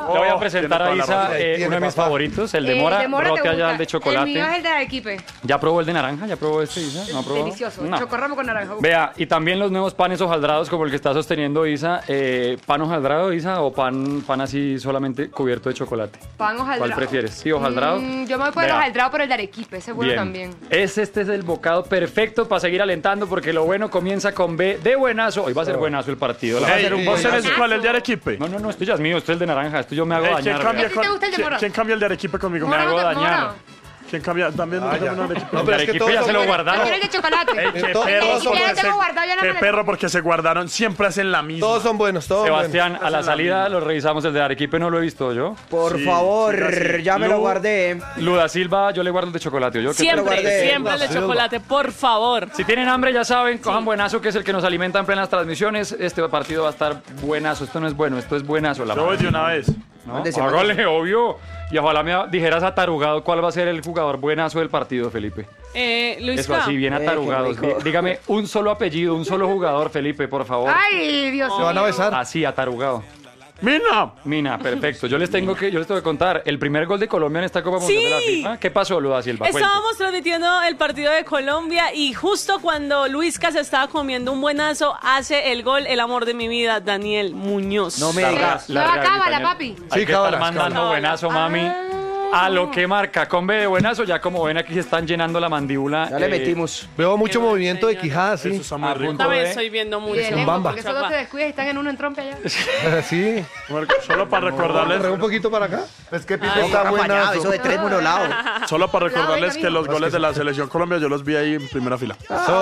[SPEAKER 5] Le voy a presentar a
[SPEAKER 2] tiene toda la
[SPEAKER 5] Isa
[SPEAKER 2] razón.
[SPEAKER 5] eh,
[SPEAKER 4] Tiene,
[SPEAKER 5] uno de mis
[SPEAKER 4] papá.
[SPEAKER 5] favoritos, el de
[SPEAKER 6] Eh,
[SPEAKER 5] mora,
[SPEAKER 6] de mora
[SPEAKER 5] rote
[SPEAKER 6] te
[SPEAKER 5] allá
[SPEAKER 6] gusta.
[SPEAKER 5] el de chocolate.
[SPEAKER 6] El mío es el de Arequipe.
[SPEAKER 5] ¿Ya probó el de naranja? ¿Ya probó este, Isa? ¿No probó?
[SPEAKER 6] Delicioso.
[SPEAKER 5] No.
[SPEAKER 6] Chocorramo con naranja.
[SPEAKER 5] Vea, y también los nuevos panes hojaldrados como el que está sosteniendo Isa. Eh, ¿Pan hojaldrado, Isa, o pan, pan así solamente cubierto de chocolate?
[SPEAKER 6] Pan hojaldrado.
[SPEAKER 5] ¿Cuál prefieres? ¿Sí, hojaldrado?
[SPEAKER 6] Mm, yo me voy por el
[SPEAKER 5] Vea.
[SPEAKER 6] hojaldrado por el de Arequipe. Ese es bueno
[SPEAKER 5] Bien.
[SPEAKER 6] también.
[SPEAKER 5] Es, este es el bocado perfecto para seguir alentando porque lo bueno comienza con B de buenazo. Hoy va a ser buenazo el partido. La va a
[SPEAKER 2] Ey,
[SPEAKER 5] ser un
[SPEAKER 2] ¿vos
[SPEAKER 5] buenazo.
[SPEAKER 2] tenés cuál? ¿El de Arequipe?
[SPEAKER 5] No, no, no, esto ya es mío, esto es el de naranja, esto yo me hago
[SPEAKER 2] Ey, ¿quién,
[SPEAKER 5] dañar.
[SPEAKER 2] cambia
[SPEAKER 5] vea.
[SPEAKER 6] ¿A ti te
[SPEAKER 2] con-
[SPEAKER 6] gusta el de
[SPEAKER 2] quién-
[SPEAKER 6] mora?
[SPEAKER 2] quién cambia el de Arequipe conmigo?
[SPEAKER 5] Me
[SPEAKER 6] Mora,
[SPEAKER 5] hago
[SPEAKER 6] mora.
[SPEAKER 5] dañar.
[SPEAKER 2] ¿Quién cambia? También
[SPEAKER 4] Ah, ya.
[SPEAKER 2] también un Arequipe.
[SPEAKER 4] No,
[SPEAKER 5] El
[SPEAKER 4] pero
[SPEAKER 5] de
[SPEAKER 4] es que
[SPEAKER 5] Arequipe
[SPEAKER 4] todos
[SPEAKER 5] ya
[SPEAKER 4] son
[SPEAKER 5] se lo
[SPEAKER 4] buenos.
[SPEAKER 5] guardaron.
[SPEAKER 6] Quiero el de chocolate.
[SPEAKER 2] Ey, qué
[SPEAKER 4] todos
[SPEAKER 2] perro,
[SPEAKER 4] son
[SPEAKER 2] porque
[SPEAKER 6] buenos.
[SPEAKER 2] se,
[SPEAKER 6] tengo guardado, ya no
[SPEAKER 2] qué
[SPEAKER 6] me lo-
[SPEAKER 2] perro porque se guardaron, siempre hacen la misma.
[SPEAKER 4] Todos son buenos, todos
[SPEAKER 5] Sebastián,
[SPEAKER 4] buenos.
[SPEAKER 5] a la salida lo revisamos, el de Arequipe no lo he visto yo.
[SPEAKER 1] Por
[SPEAKER 2] Sí,
[SPEAKER 1] favor,
[SPEAKER 2] siga así.
[SPEAKER 1] ya me lo
[SPEAKER 5] Lu-
[SPEAKER 1] guardé.
[SPEAKER 5] Luda Silva, yo le guardo el de chocolate. ¿yo? ¿Qué tal?
[SPEAKER 6] Siempre,
[SPEAKER 1] guardé.
[SPEAKER 6] siempre el de
[SPEAKER 4] Silva.
[SPEAKER 6] chocolate, por favor.
[SPEAKER 5] Si tienen hambre, ya saben, cojan buenazo, que es el que nos alimenta en plenas transmisiones. Este partido va a estar buenazo. Esto no es bueno, esto es buenazo. La
[SPEAKER 2] Yo voy
[SPEAKER 5] madre,
[SPEAKER 2] de una vez.
[SPEAKER 5] ¿no?
[SPEAKER 1] Mándese,
[SPEAKER 5] Hágale, obvio. Y ojalá me dijeras atarugado cuál va a ser el jugador buenazo del partido, Felipe.
[SPEAKER 7] Eh, Luisca.
[SPEAKER 5] Eso así, bien
[SPEAKER 1] Eh, qué
[SPEAKER 5] atarugados.
[SPEAKER 1] rico.
[SPEAKER 5] Dí- Dígame un solo apellido, un solo jugador, Felipe, por favor.
[SPEAKER 6] Ay, Dios
[SPEAKER 4] Se van a
[SPEAKER 6] mío.
[SPEAKER 4] besar.
[SPEAKER 5] Así, atarugado.
[SPEAKER 2] ¡Mina!
[SPEAKER 5] Mina, perfecto. Yo les tengo que, yo les tengo que contar. El primer gol de Colombia en esta Copa Mundial de la
[SPEAKER 7] Sí.
[SPEAKER 5] FIFA. ¿Qué pasó, Luda Silva? Cuente.
[SPEAKER 7] Estábamos transmitiendo el partido de Colombia y justo cuando Luisca se estaba comiendo un buenazo, hace el gol el amor de mi vida, Daniel Muñoz.
[SPEAKER 1] No me
[SPEAKER 5] La-
[SPEAKER 1] digas.
[SPEAKER 5] la
[SPEAKER 6] No,
[SPEAKER 5] realidad,
[SPEAKER 6] cábala,
[SPEAKER 5] Daniel.
[SPEAKER 6] papi.
[SPEAKER 5] Hay
[SPEAKER 4] Sí,
[SPEAKER 5] que estar
[SPEAKER 4] cábalas,
[SPEAKER 5] mandando
[SPEAKER 7] cábalas.
[SPEAKER 5] buenazo, mami. A lo que marca. Con B de buenazo, ya como ven aquí se están llenando la mandíbula.
[SPEAKER 1] Ya le
[SPEAKER 5] eh,
[SPEAKER 1] metimos.
[SPEAKER 4] Veo mucho
[SPEAKER 7] Qué buen
[SPEAKER 4] movimiento de
[SPEAKER 7] señor.
[SPEAKER 4] quijadas,
[SPEAKER 2] Eso
[SPEAKER 4] sí.
[SPEAKER 2] está muy
[SPEAKER 5] A
[SPEAKER 2] rico.
[SPEAKER 5] punto
[SPEAKER 7] También
[SPEAKER 5] de-
[SPEAKER 7] estoy viendo
[SPEAKER 6] Y
[SPEAKER 7] mucho.
[SPEAKER 6] de lejos,
[SPEAKER 4] bamba.
[SPEAKER 6] porque esos dos te descuidas y están en uno en trompe allá.
[SPEAKER 4] Sí.
[SPEAKER 2] Solo para recordarles,
[SPEAKER 4] Corre un poquito para acá.
[SPEAKER 3] Es que Pipe
[SPEAKER 6] Ay,
[SPEAKER 3] está
[SPEAKER 1] Apañado,
[SPEAKER 3] buenazo.
[SPEAKER 1] eso de tres monolados.
[SPEAKER 2] solo para
[SPEAKER 6] Cuidado,
[SPEAKER 2] recordarles
[SPEAKER 6] venga,
[SPEAKER 2] que los
[SPEAKER 6] mijo.
[SPEAKER 2] goles de la selección Colombia yo los vi ahí en primera fila.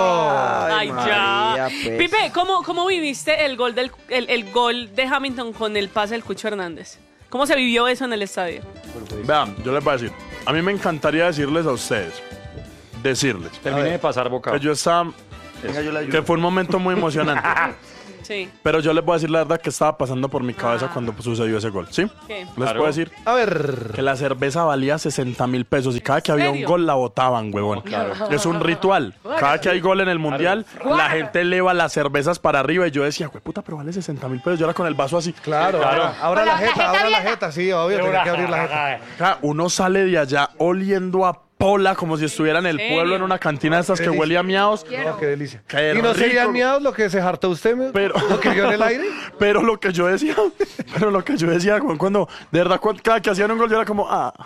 [SPEAKER 7] Ay,
[SPEAKER 1] María,
[SPEAKER 7] ya.
[SPEAKER 1] pues.
[SPEAKER 7] Pipe, ¿cómo, ¿cómo viviste el gol, del, el, el gol de Hamilton con el pase del Cucho Hernández? ¿Cómo se vivió eso en el estadio?
[SPEAKER 2] Vean, yo les voy a decir. A mí me encantaría decirles a ustedes, decirles,
[SPEAKER 5] Terminé de pasar boca.
[SPEAKER 2] que yo estaba,
[SPEAKER 3] Venga, yo la ayudo.
[SPEAKER 2] que fue un momento muy emocionante.
[SPEAKER 7] Sí.
[SPEAKER 2] Pero yo les voy a decir la verdad que estaba pasando por mi cabeza cuando sucedió ese gol, ¿sí?
[SPEAKER 7] ¿Qué?
[SPEAKER 2] Les
[SPEAKER 5] Claro.
[SPEAKER 2] puedo decir
[SPEAKER 4] A ver.
[SPEAKER 2] que la cerveza valía sesenta mil pesos y cada que había un
[SPEAKER 7] serio?
[SPEAKER 2] gol la botaban, huevón. Es un ritual. Cada que hay gol en el mundial, la gente eleva las cervezas para arriba y yo decía, güey, puta, pero vale sesenta mil pesos. Yo era con el vaso así.
[SPEAKER 4] Claro,
[SPEAKER 5] Claro.
[SPEAKER 4] ahora- Abra
[SPEAKER 6] Con
[SPEAKER 4] la
[SPEAKER 6] la
[SPEAKER 4] jeta,
[SPEAKER 6] jeta
[SPEAKER 4] abra la
[SPEAKER 6] abierta.
[SPEAKER 4] jeta, sí, obvio, tenía que abrir la jeta.
[SPEAKER 2] Acá uno sale de allá oliendo a pola como si estuviera en el
[SPEAKER 7] ¿En
[SPEAKER 2] pueblo
[SPEAKER 7] serio?
[SPEAKER 2] en una cantina de estas que
[SPEAKER 4] Delicia.
[SPEAKER 2] huele a miados.
[SPEAKER 4] No, qué delicia.
[SPEAKER 2] Qué
[SPEAKER 4] ¿Y no
[SPEAKER 2] rico.
[SPEAKER 4] serían miados lo que se hartó usted? me-
[SPEAKER 2] Pero-
[SPEAKER 4] ¿Lo que vio en el aire?
[SPEAKER 2] Pero lo que yo decía, pero lo que yo decía cuando, cuando de verdad, cuando, cada que hacían un gol yo era como, ah,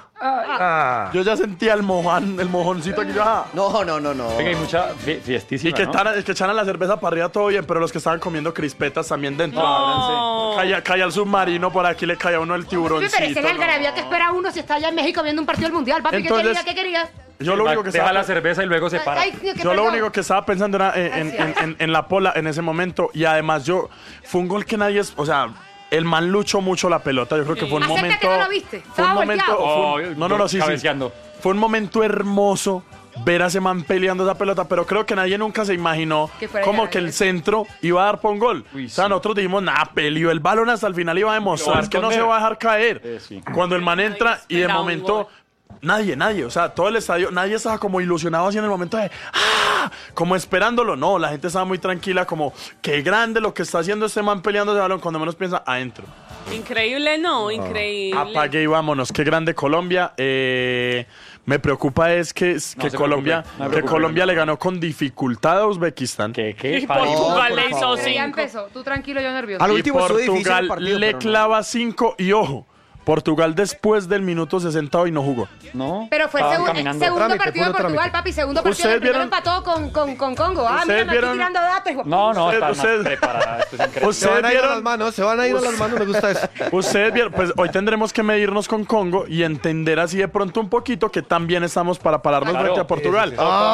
[SPEAKER 4] Ah.
[SPEAKER 2] yo ya sentía el mojón, el mojoncito aquí, yo, ah.
[SPEAKER 1] No, no, no, no.
[SPEAKER 5] Venga, hay mucha fie- fiestísima,
[SPEAKER 2] Y que,
[SPEAKER 5] ¿no?
[SPEAKER 2] tan- que echaran la cerveza para arriba todo bien, pero los que estaban comiendo crispetas también dentro.
[SPEAKER 7] No.
[SPEAKER 2] Caía, caía el submarino, por aquí le caía a uno el
[SPEAKER 6] Pipe,
[SPEAKER 2] tiburoncito.
[SPEAKER 6] pero ese es el
[SPEAKER 2] no.
[SPEAKER 6] algarabía que espera uno si está allá en México viendo un partido del mundial. Papi,
[SPEAKER 2] Entonces-
[SPEAKER 6] ¿qué quería? ¿Qué quería?
[SPEAKER 2] Yo lo único que
[SPEAKER 5] Deja
[SPEAKER 2] estaba
[SPEAKER 5] la cerveza y luego se para.
[SPEAKER 6] Ay, qué
[SPEAKER 2] Yo lo
[SPEAKER 6] perdón.
[SPEAKER 2] único que estaba pensando era en, en- en- en- en la pola en ese momento. Y además yo, fue un gol que nadie es, o sea, el man luchó mucho la pelota. Yo creo que fue un
[SPEAKER 6] Acércate,
[SPEAKER 2] momento.
[SPEAKER 6] no lo viste.
[SPEAKER 2] Fue
[SPEAKER 6] Estaba
[SPEAKER 2] un momento.
[SPEAKER 6] volteado.
[SPEAKER 2] fue un-
[SPEAKER 5] Oh,
[SPEAKER 2] no, no, no, sí, sí.
[SPEAKER 5] cabeceando.
[SPEAKER 2] Fue un momento hermoso ver a ese man peleando esa pelota, pero creo que nadie nunca se imaginó
[SPEAKER 6] Que fuera
[SPEAKER 2] como
[SPEAKER 6] ya,
[SPEAKER 2] que el
[SPEAKER 6] ¿eh?
[SPEAKER 2] centro iba a dar por un gol.
[SPEAKER 5] Uy,
[SPEAKER 2] o sea,
[SPEAKER 5] sí.
[SPEAKER 2] nosotros dijimos, nah, peleó el balón hasta el final iba a
[SPEAKER 5] Lo va
[SPEAKER 2] demostrar
[SPEAKER 5] a
[SPEAKER 2] que no se
[SPEAKER 5] esconder.
[SPEAKER 2] va a dejar caer.
[SPEAKER 5] Eh, sí.
[SPEAKER 2] Cuando el man entra y de
[SPEAKER 7] esperaba un
[SPEAKER 2] momento
[SPEAKER 7] gol.
[SPEAKER 2] nadie, nadie, o sea, todo el estadio, nadie estaba como ilusionado así en el momento de ¡ah! Como esperándolo. No, la gente estaba muy tranquila, como qué grande lo que está haciendo este man peleando ese balón, cuando menos piensa adentro.
[SPEAKER 7] Increíble, no, increíble.
[SPEAKER 2] Apague y vámonos, qué grande Colombia. Eh, me preocupa es que, que
[SPEAKER 5] se
[SPEAKER 2] Colombia,
[SPEAKER 5] preocupe, no se
[SPEAKER 2] que
[SPEAKER 5] preocupe.
[SPEAKER 2] Colombia le ganó con dificultad a Uzbekistán.
[SPEAKER 5] ¿Qué, qué?
[SPEAKER 7] Y
[SPEAKER 5] Pari-
[SPEAKER 7] Portugal
[SPEAKER 1] por
[SPEAKER 7] le hizo
[SPEAKER 1] favor.
[SPEAKER 6] Ya
[SPEAKER 7] cinco.
[SPEAKER 6] empezó. Tú tranquilo, yo nervioso.
[SPEAKER 1] Al
[SPEAKER 2] Y
[SPEAKER 1] último estuvo difícil el
[SPEAKER 2] Portugal
[SPEAKER 1] partido,
[SPEAKER 2] le
[SPEAKER 1] pero no.
[SPEAKER 2] clava cinco y ojo, Portugal después del minuto sesenta hoy no jugó.
[SPEAKER 5] No.
[SPEAKER 6] Pero fue el
[SPEAKER 5] Estaban
[SPEAKER 6] segun-
[SPEAKER 5] caminando.
[SPEAKER 6] segundo
[SPEAKER 4] Trámite,
[SPEAKER 6] partido de
[SPEAKER 4] puro
[SPEAKER 6] Portugal,
[SPEAKER 4] trámite.
[SPEAKER 6] papi. Segundo partido.
[SPEAKER 2] ¿Ustedes
[SPEAKER 6] El primero
[SPEAKER 2] vieron-
[SPEAKER 6] empató con, con, con Congo. Ah,
[SPEAKER 2] ¿Ustedes
[SPEAKER 6] mira, me
[SPEAKER 2] vieron-
[SPEAKER 6] estoy tirando datos. hijo.
[SPEAKER 5] No, no, está
[SPEAKER 2] Ustedes-
[SPEAKER 5] más preparada. Esto es increíble.
[SPEAKER 4] Se van
[SPEAKER 2] ¿Ustedes
[SPEAKER 4] a ir a las
[SPEAKER 2] vieron?
[SPEAKER 4] manos, se van a ir a las manos, me gusta eso.
[SPEAKER 2] Ustedes vieron, pues hoy tendremos que medirnos con Congo y entender así de pronto un poquito que también estamos para pararnos
[SPEAKER 5] Claro.
[SPEAKER 2] frente a Portugal.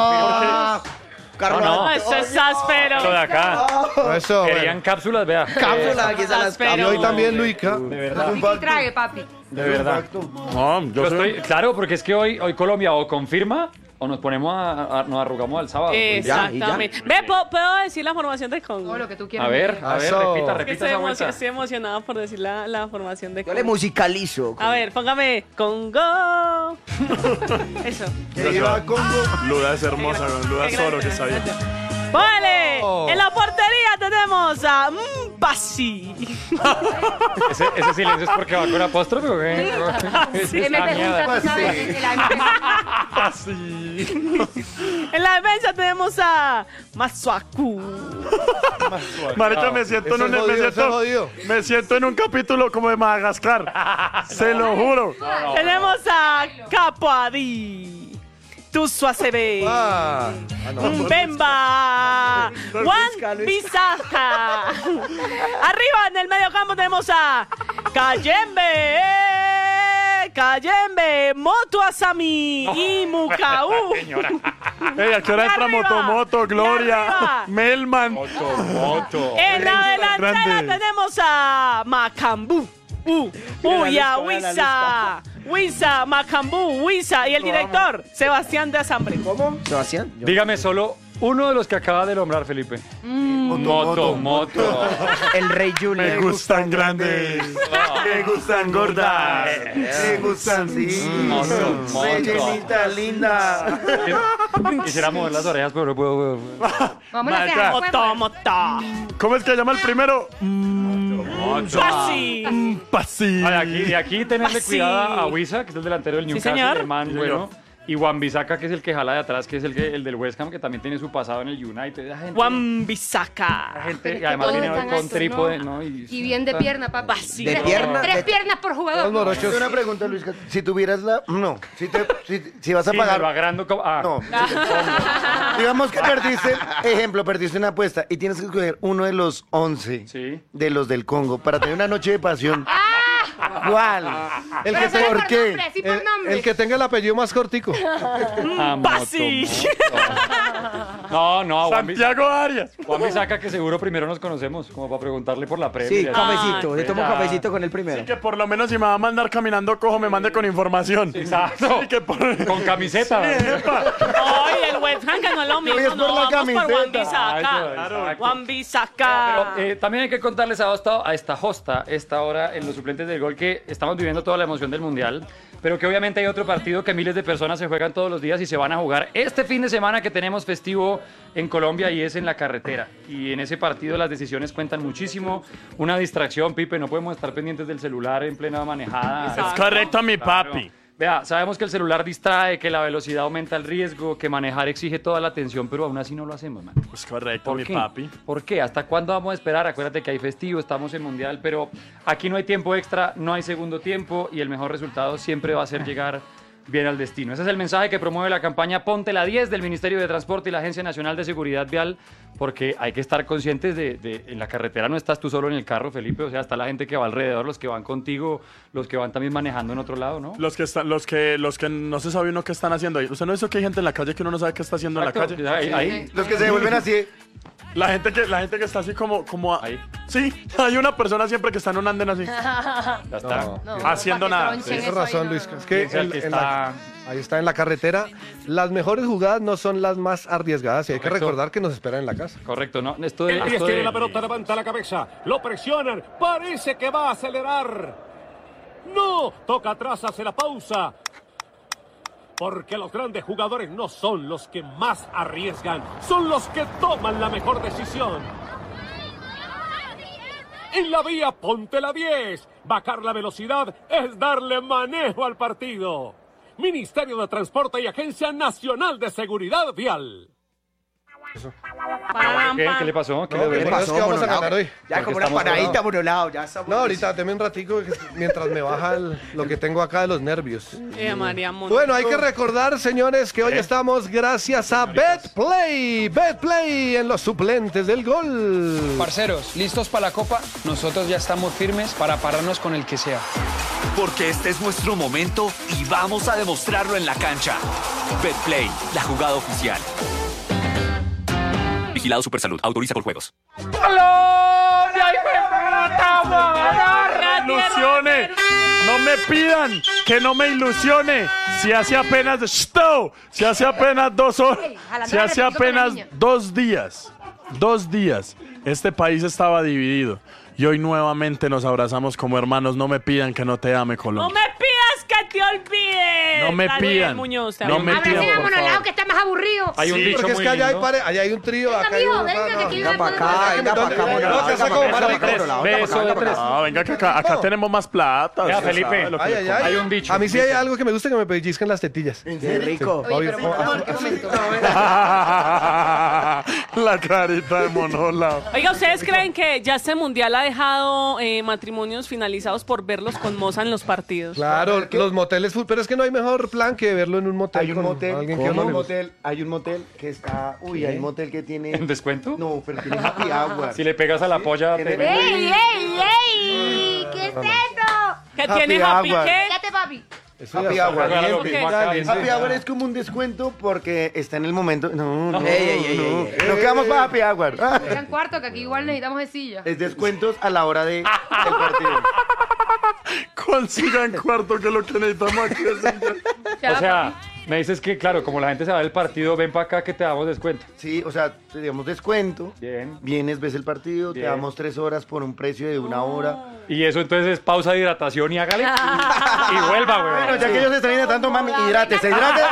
[SPEAKER 1] Ah, Carlos.
[SPEAKER 5] No, no.
[SPEAKER 7] No, esto es áspero.
[SPEAKER 5] Esto de acá.
[SPEAKER 4] Eso,
[SPEAKER 5] Querían cápsulas, vea.
[SPEAKER 1] Cápsula, aquí están las
[SPEAKER 7] Áspero.
[SPEAKER 4] Y hoy también, Luica.
[SPEAKER 5] De verdad.
[SPEAKER 6] Sí, sí, trague, papi.
[SPEAKER 5] De verdad.
[SPEAKER 2] No, yo
[SPEAKER 5] Yo
[SPEAKER 2] soy-
[SPEAKER 5] estoy, claro, porque es que hoy, hoy Colombia o confirma o nos ponemos a, a- nos arrugamos al sábado.
[SPEAKER 6] Eh,
[SPEAKER 7] Exactamente. Ve, ¿puedo, puedo decir la formación de Congo?
[SPEAKER 6] Todo lo que tú quieras.
[SPEAKER 5] A ver, a ver,
[SPEAKER 4] Eso.
[SPEAKER 5] repita,
[SPEAKER 7] Es que
[SPEAKER 5] repita
[SPEAKER 7] estoy,
[SPEAKER 5] esa
[SPEAKER 7] emo-
[SPEAKER 5] vuelta.
[SPEAKER 7] estoy emocionada por decir la, la formación de
[SPEAKER 1] Yo le
[SPEAKER 7] Congo.
[SPEAKER 1] musicalizo.
[SPEAKER 7] A ver, póngame Congo. Eso.
[SPEAKER 3] Que iba a Congo.
[SPEAKER 2] Luda es hermosa, Luda
[SPEAKER 7] Qué
[SPEAKER 2] es oro que
[SPEAKER 7] grande,
[SPEAKER 2] está bien.
[SPEAKER 7] gracias. ¡Vale! En la portería tenemos a Pasi.
[SPEAKER 5] Ese, ese silencio es porque va con apóstrofe, ¿o qué?
[SPEAKER 7] Sí.
[SPEAKER 5] Esa
[SPEAKER 6] M P
[SPEAKER 5] mierda.
[SPEAKER 6] junta, tú sabes, en la M P.
[SPEAKER 2] Así.
[SPEAKER 7] En la defensa tenemos a Masuaku.
[SPEAKER 2] Marica, me siento en
[SPEAKER 4] Ese
[SPEAKER 2] un
[SPEAKER 4] es jodido,
[SPEAKER 2] me
[SPEAKER 4] ese es
[SPEAKER 2] siento,
[SPEAKER 4] jodido.
[SPEAKER 2] me siento en un capítulo como de Madagascar. Se lo juro.
[SPEAKER 7] Tenemos a Capoadi. Tuso A C B.
[SPEAKER 4] Ah, ah, no.
[SPEAKER 7] Bemba. Juan Bisaja. Arriba en el medio campo tenemos a Cayembe. Cayembe. Moto Asami. Y Mukau.
[SPEAKER 2] Ey, ¿a qué hora
[SPEAKER 7] Y
[SPEAKER 2] entra
[SPEAKER 7] arriba,
[SPEAKER 2] Motomoto,
[SPEAKER 7] y
[SPEAKER 2] Gloria,
[SPEAKER 7] arriba.
[SPEAKER 2] Melman?
[SPEAKER 5] Moto.
[SPEAKER 7] En la delantera
[SPEAKER 2] Grande.
[SPEAKER 7] tenemos a Macambú. Uh, Uya, Wisa. Wisa, Macambú, Wisa. Y el director, Sebastián de Asambre.
[SPEAKER 1] ¿Cómo? ¿Sebastián? Yo-
[SPEAKER 5] Dígame solo uno de los que acaba de nombrar, Felipe. Moto, moto.
[SPEAKER 1] El Rey
[SPEAKER 2] Me
[SPEAKER 1] Junior.
[SPEAKER 2] gustan grandes, me gustan gordas.
[SPEAKER 3] Me gustan, sí.
[SPEAKER 5] Moto, moto.
[SPEAKER 3] Rellenita linda.
[SPEAKER 5] Quisiera mover las orejas, pero no puedo.
[SPEAKER 6] Vamos a
[SPEAKER 2] Marica.
[SPEAKER 6] hacer
[SPEAKER 7] Moto, moto.
[SPEAKER 2] ¿Cómo es que llama el primero?
[SPEAKER 7] Pasi.
[SPEAKER 2] Pasi.
[SPEAKER 5] Ay, aquí, de aquí tenerle
[SPEAKER 7] Pasi.
[SPEAKER 5] cuidado a Wisa, que es el delantero del
[SPEAKER 7] Sí,
[SPEAKER 5] Newcastle,
[SPEAKER 7] señor.
[SPEAKER 5] el man,
[SPEAKER 2] Sí,
[SPEAKER 5] bueno.
[SPEAKER 2] señor.
[SPEAKER 5] Y Juan Bisaca, que es el que jala de atrás, que es el, que, el del West Ham, que también tiene su pasado en el United. Esa gente,
[SPEAKER 7] Juan
[SPEAKER 5] esa
[SPEAKER 7] Bisaca.
[SPEAKER 5] gente,
[SPEAKER 6] Pero es
[SPEAKER 5] y
[SPEAKER 6] que
[SPEAKER 5] además
[SPEAKER 6] todos
[SPEAKER 5] viene hoy
[SPEAKER 6] están
[SPEAKER 5] con
[SPEAKER 6] altos,
[SPEAKER 5] trípode,
[SPEAKER 6] ¿no?
[SPEAKER 5] ¿no?
[SPEAKER 6] Y bien de
[SPEAKER 5] está-
[SPEAKER 6] pierna, papá.
[SPEAKER 7] Pasi.
[SPEAKER 1] De
[SPEAKER 6] Tres-
[SPEAKER 1] pierna,
[SPEAKER 6] Tres
[SPEAKER 1] de-
[SPEAKER 6] piernas por
[SPEAKER 4] Los
[SPEAKER 6] jugador.
[SPEAKER 4] morochos.
[SPEAKER 3] Una pregunta, Luis. Si tuvieras la... No. Si, te, si, si vas a
[SPEAKER 5] Sí, me
[SPEAKER 3] pagar...
[SPEAKER 5] lo agrando como... Ah,
[SPEAKER 3] No. Digamos que perdiste, ejemplo, perdiste una apuesta y tienes que escoger uno de los once
[SPEAKER 5] Sí.
[SPEAKER 3] de los del Congo para tener una noche de pasión. ¿Cuál?
[SPEAKER 4] El que,
[SPEAKER 6] Pero
[SPEAKER 4] te-
[SPEAKER 6] solo
[SPEAKER 3] ¿Por
[SPEAKER 6] por
[SPEAKER 3] qué?
[SPEAKER 6] nombre, sí por
[SPEAKER 4] el,
[SPEAKER 6] nombre.
[SPEAKER 4] el que tenga el apellido más cortico.
[SPEAKER 5] Ah, moto,
[SPEAKER 7] Pasi.
[SPEAKER 5] moto. No, no, Juan Bisaca.
[SPEAKER 2] Santiago Arias.
[SPEAKER 5] Juan Bisaca, que seguro primero nos conocemos, como para preguntarle por la previa.
[SPEAKER 1] Sí,
[SPEAKER 5] y así.
[SPEAKER 1] cafecito.
[SPEAKER 7] Ah,
[SPEAKER 1] Se toma un
[SPEAKER 5] ya.
[SPEAKER 1] cafecito con el primero.
[SPEAKER 2] Sí, que por lo menos si me va a mandar caminando cojo, me mande con información.
[SPEAKER 5] Exacto.
[SPEAKER 2] Sí, que por...
[SPEAKER 5] Con camiseta.
[SPEAKER 2] Sí, epa.
[SPEAKER 7] Ay, el West Ham ganó lo mismo.
[SPEAKER 3] Oye, es
[SPEAKER 7] No,
[SPEAKER 3] por la
[SPEAKER 7] vamos por Juan
[SPEAKER 3] camiseta.
[SPEAKER 7] Bisaca.
[SPEAKER 5] Claro.
[SPEAKER 7] Juan Bisaca.
[SPEAKER 5] Pero eh, también hay que contarles a esta, a esta hosta, esta hora en los suplentes del gol, que estamos viviendo toda la emoción del Mundial, pero que obviamente hay otro partido que miles de personas se juegan todos los días y se van a jugar este fin de semana que tenemos festivo en Colombia, y es en la carretera. Y en ese partido las decisiones cuentan muchísimo. Una distracción, Pipe, no podemos estar pendientes del celular en plena manejada.
[SPEAKER 7] Exacto.
[SPEAKER 2] Es correcto, mi
[SPEAKER 5] Claro.
[SPEAKER 2] papi.
[SPEAKER 5] Vea, sabemos que el celular distrae, que la velocidad aumenta el riesgo, que manejar exige toda la atención, pero aún así no lo hacemos, man.
[SPEAKER 2] Es correcto,
[SPEAKER 5] ¿Por
[SPEAKER 2] mi
[SPEAKER 5] qué?
[SPEAKER 2] papi.
[SPEAKER 5] ¿Por qué? ¿Hasta cuándo vamos a esperar? Acuérdate que hay festivo, estamos en Mundial, pero aquí no hay tiempo extra, no hay segundo tiempo, y el mejor resultado siempre va a ser llegar bien al destino. Ese es el mensaje que promueve la campaña Ponte la diez del Ministerio de Transporte y la Agencia Nacional de Seguridad Vial, porque hay que estar conscientes de, de en la carretera no estás tú solo en el carro, Felipe, o sea, está la gente que va alrededor, los que van contigo, los que van también manejando en otro lado, ¿no?
[SPEAKER 2] Los que están, los que, los que no se sabe uno qué están haciendo ahí. ¿Usted no dice que hay gente en la calle que uno no sabe qué está haciendo
[SPEAKER 5] Exacto,
[SPEAKER 2] en la calle?
[SPEAKER 5] ahí, ahí.
[SPEAKER 3] Los que se devuelven así.
[SPEAKER 2] La gente que, la gente que está así como, como a-
[SPEAKER 5] Ahí.
[SPEAKER 2] Sí, hay una persona siempre que está en un andén así.
[SPEAKER 5] Ya está.
[SPEAKER 4] No.
[SPEAKER 6] No,
[SPEAKER 2] Haciendo
[SPEAKER 6] para que
[SPEAKER 2] nada.
[SPEAKER 6] tronchen
[SPEAKER 4] Tienes
[SPEAKER 6] eso ahí,
[SPEAKER 4] razón,
[SPEAKER 6] no,
[SPEAKER 4] Luis.
[SPEAKER 6] no.
[SPEAKER 4] Es que
[SPEAKER 5] Piensa
[SPEAKER 4] en-
[SPEAKER 5] que
[SPEAKER 4] en la- ahí está, en la carretera. Las mejores jugadas no son las más arriesgadas y hay que
[SPEAKER 5] Correcto.
[SPEAKER 4] recordar que nos esperan en la casa.
[SPEAKER 5] Correcto, ¿no? Esto de,
[SPEAKER 9] El diez
[SPEAKER 5] esto
[SPEAKER 9] tiene
[SPEAKER 5] de-
[SPEAKER 9] la pelota, levanta la cabeza, lo presionan, parece que va a acelerar. No, toca atrás, hace la pausa. Porque los grandes jugadores no son los que más arriesgan, son los que toman la mejor decisión. En la vía, ponte la diez. Bajar la velocidad es darle manejo al partido. Ministerio de Transporte y Agencia Nacional de Seguridad Vial.
[SPEAKER 7] Pam,
[SPEAKER 5] ¿Qué?
[SPEAKER 7] pam.
[SPEAKER 5] ¿Qué le pasó? ¿Qué
[SPEAKER 4] No,
[SPEAKER 5] le
[SPEAKER 4] ¿qué
[SPEAKER 5] duele?
[SPEAKER 4] pasó? que vamos a ganar hoy.
[SPEAKER 1] Ya
[SPEAKER 5] Porque
[SPEAKER 1] como una
[SPEAKER 5] estamos
[SPEAKER 1] paradita,
[SPEAKER 5] sobrados.
[SPEAKER 1] monolado, ya estamos.
[SPEAKER 4] No, ahorita deme un ratico mientras me baja el- lo que tengo acá de los nervios.
[SPEAKER 7] Eh, María Monte.
[SPEAKER 4] Bueno, hay que recordar, señores, que hoy estamos gracias a BetPlay. BetPlay en los suplentes del gol.
[SPEAKER 10] Parceros, ¿listos para la copa? Nosotros ya estamos firmes para pararnos con el que sea.
[SPEAKER 11] Porque este es nuestro momento y vamos a demostrarlo en la cancha. BetPlay, la jugada oficial. Vigilado Supersalud. Autoriza por juegos.
[SPEAKER 2] Ilusione. No me pidan que no me ilusione. Si hace apenas ¡Shto! si hace apenas dos horas,
[SPEAKER 6] Ey, jalando
[SPEAKER 2] si
[SPEAKER 6] la
[SPEAKER 2] hace
[SPEAKER 6] repito con la
[SPEAKER 2] apenas
[SPEAKER 6] niña.
[SPEAKER 2] dos días, dos días, este país estaba dividido y hoy nuevamente nos abrazamos como hermanos. No me pidan que no te ame,
[SPEAKER 7] No
[SPEAKER 2] Colombia.
[SPEAKER 7] me pidas que te olvides.
[SPEAKER 2] No me
[SPEAKER 7] Daniel
[SPEAKER 2] pidan.
[SPEAKER 7] Muñoz, te
[SPEAKER 2] No
[SPEAKER 7] amo.
[SPEAKER 2] me pidan,
[SPEAKER 6] Abracen a
[SPEAKER 2] por
[SPEAKER 6] Monolao,
[SPEAKER 2] favor.
[SPEAKER 6] que está más aburrido.
[SPEAKER 5] Hay un
[SPEAKER 4] Sí,
[SPEAKER 5] dicho
[SPEAKER 4] porque es
[SPEAKER 5] muy
[SPEAKER 4] que allá hay,
[SPEAKER 5] lindo.
[SPEAKER 4] pare- allá hay un trío.
[SPEAKER 6] Venga,
[SPEAKER 4] Acá hay
[SPEAKER 6] mijo,
[SPEAKER 4] uno,
[SPEAKER 6] venga,
[SPEAKER 4] no,
[SPEAKER 6] que aquí
[SPEAKER 4] no.
[SPEAKER 1] Venga para
[SPEAKER 6] vamos.
[SPEAKER 1] acá, venga para acá,
[SPEAKER 4] No,
[SPEAKER 1] Monolao,
[SPEAKER 4] que
[SPEAKER 1] venga
[SPEAKER 4] sea
[SPEAKER 1] pa'
[SPEAKER 4] como
[SPEAKER 1] acá,
[SPEAKER 4] para
[SPEAKER 1] venga pa' acá,
[SPEAKER 4] tres.
[SPEAKER 1] Monolao, venga pa'
[SPEAKER 5] Beso
[SPEAKER 1] acá,
[SPEAKER 5] de
[SPEAKER 1] venga pa'
[SPEAKER 5] tres.
[SPEAKER 1] acá.
[SPEAKER 2] No, venga, que acá, acá
[SPEAKER 5] No.
[SPEAKER 2] tenemos más plata.
[SPEAKER 5] Vea,
[SPEAKER 2] usted
[SPEAKER 5] Felipe.
[SPEAKER 2] sabe lo que
[SPEAKER 4] Ay,
[SPEAKER 2] le
[SPEAKER 4] ay,
[SPEAKER 2] compro.
[SPEAKER 4] ay.
[SPEAKER 5] Hay un dicho.
[SPEAKER 4] A mí sí hay algo que me gusta, que me pellizquen las tetillas.
[SPEAKER 1] Qué rico.
[SPEAKER 6] Oye, pero mi amor, qué momento.
[SPEAKER 2] La carita de Monolao.
[SPEAKER 7] Oiga, ¿ustedes creen que ya este mundial ha dejado eh, matrimonios finalizados por verlos con moza en los partidos?
[SPEAKER 4] Claro, los moteles, full, pero es que no hay mejor plan que verlo en un motel.
[SPEAKER 3] Hay un
[SPEAKER 4] con
[SPEAKER 3] motel,
[SPEAKER 4] alguien que
[SPEAKER 3] hay
[SPEAKER 4] uno
[SPEAKER 3] un
[SPEAKER 4] le gusta.
[SPEAKER 3] motel, hay un motel que está, uy, hay un motel que tiene,
[SPEAKER 5] ¿En descuento?
[SPEAKER 3] no, pero tiene happy hour.
[SPEAKER 5] Si le pegas a la polla, te...
[SPEAKER 3] Tiene-
[SPEAKER 6] ¡Ey, ey, ey! ¿Qué es eso?
[SPEAKER 7] ¿Qué
[SPEAKER 3] Happy
[SPEAKER 7] tiene Happy
[SPEAKER 3] hour.
[SPEAKER 7] qué?
[SPEAKER 6] Fíjate, papi.
[SPEAKER 4] Eso
[SPEAKER 3] Happy
[SPEAKER 4] ya
[SPEAKER 3] hour.
[SPEAKER 4] está
[SPEAKER 5] Haga lo
[SPEAKER 4] caliente.
[SPEAKER 5] mismo acá,
[SPEAKER 4] Caliente.
[SPEAKER 3] Happy hour es como un descuento porque está en el momento, no, no,
[SPEAKER 1] Ey, ey, ey,
[SPEAKER 3] no,
[SPEAKER 1] ey, ey.
[SPEAKER 3] nos quedamos para happy hour.
[SPEAKER 6] Eran cuarto, que aquí igual necesitamos de silla.
[SPEAKER 3] Es descuentos a la hora de, del partido.
[SPEAKER 2] Consigan cuarto, que es lo que necesitamos aquí.
[SPEAKER 5] O sea, me dices que, claro, como la gente se va del partido, ven para acá que te damos descuento.
[SPEAKER 3] Sí, o sea, te damos descuento,
[SPEAKER 5] Bien.
[SPEAKER 3] vienes, ves el partido,
[SPEAKER 5] Bien.
[SPEAKER 3] te damos tres horas por un precio de una hora.
[SPEAKER 5] Y eso entonces es pausa de hidratación y hágale. Y vuelva, güey.
[SPEAKER 3] Bueno, ya que ellos se están tanto, mami, hidrátese, hidrátese.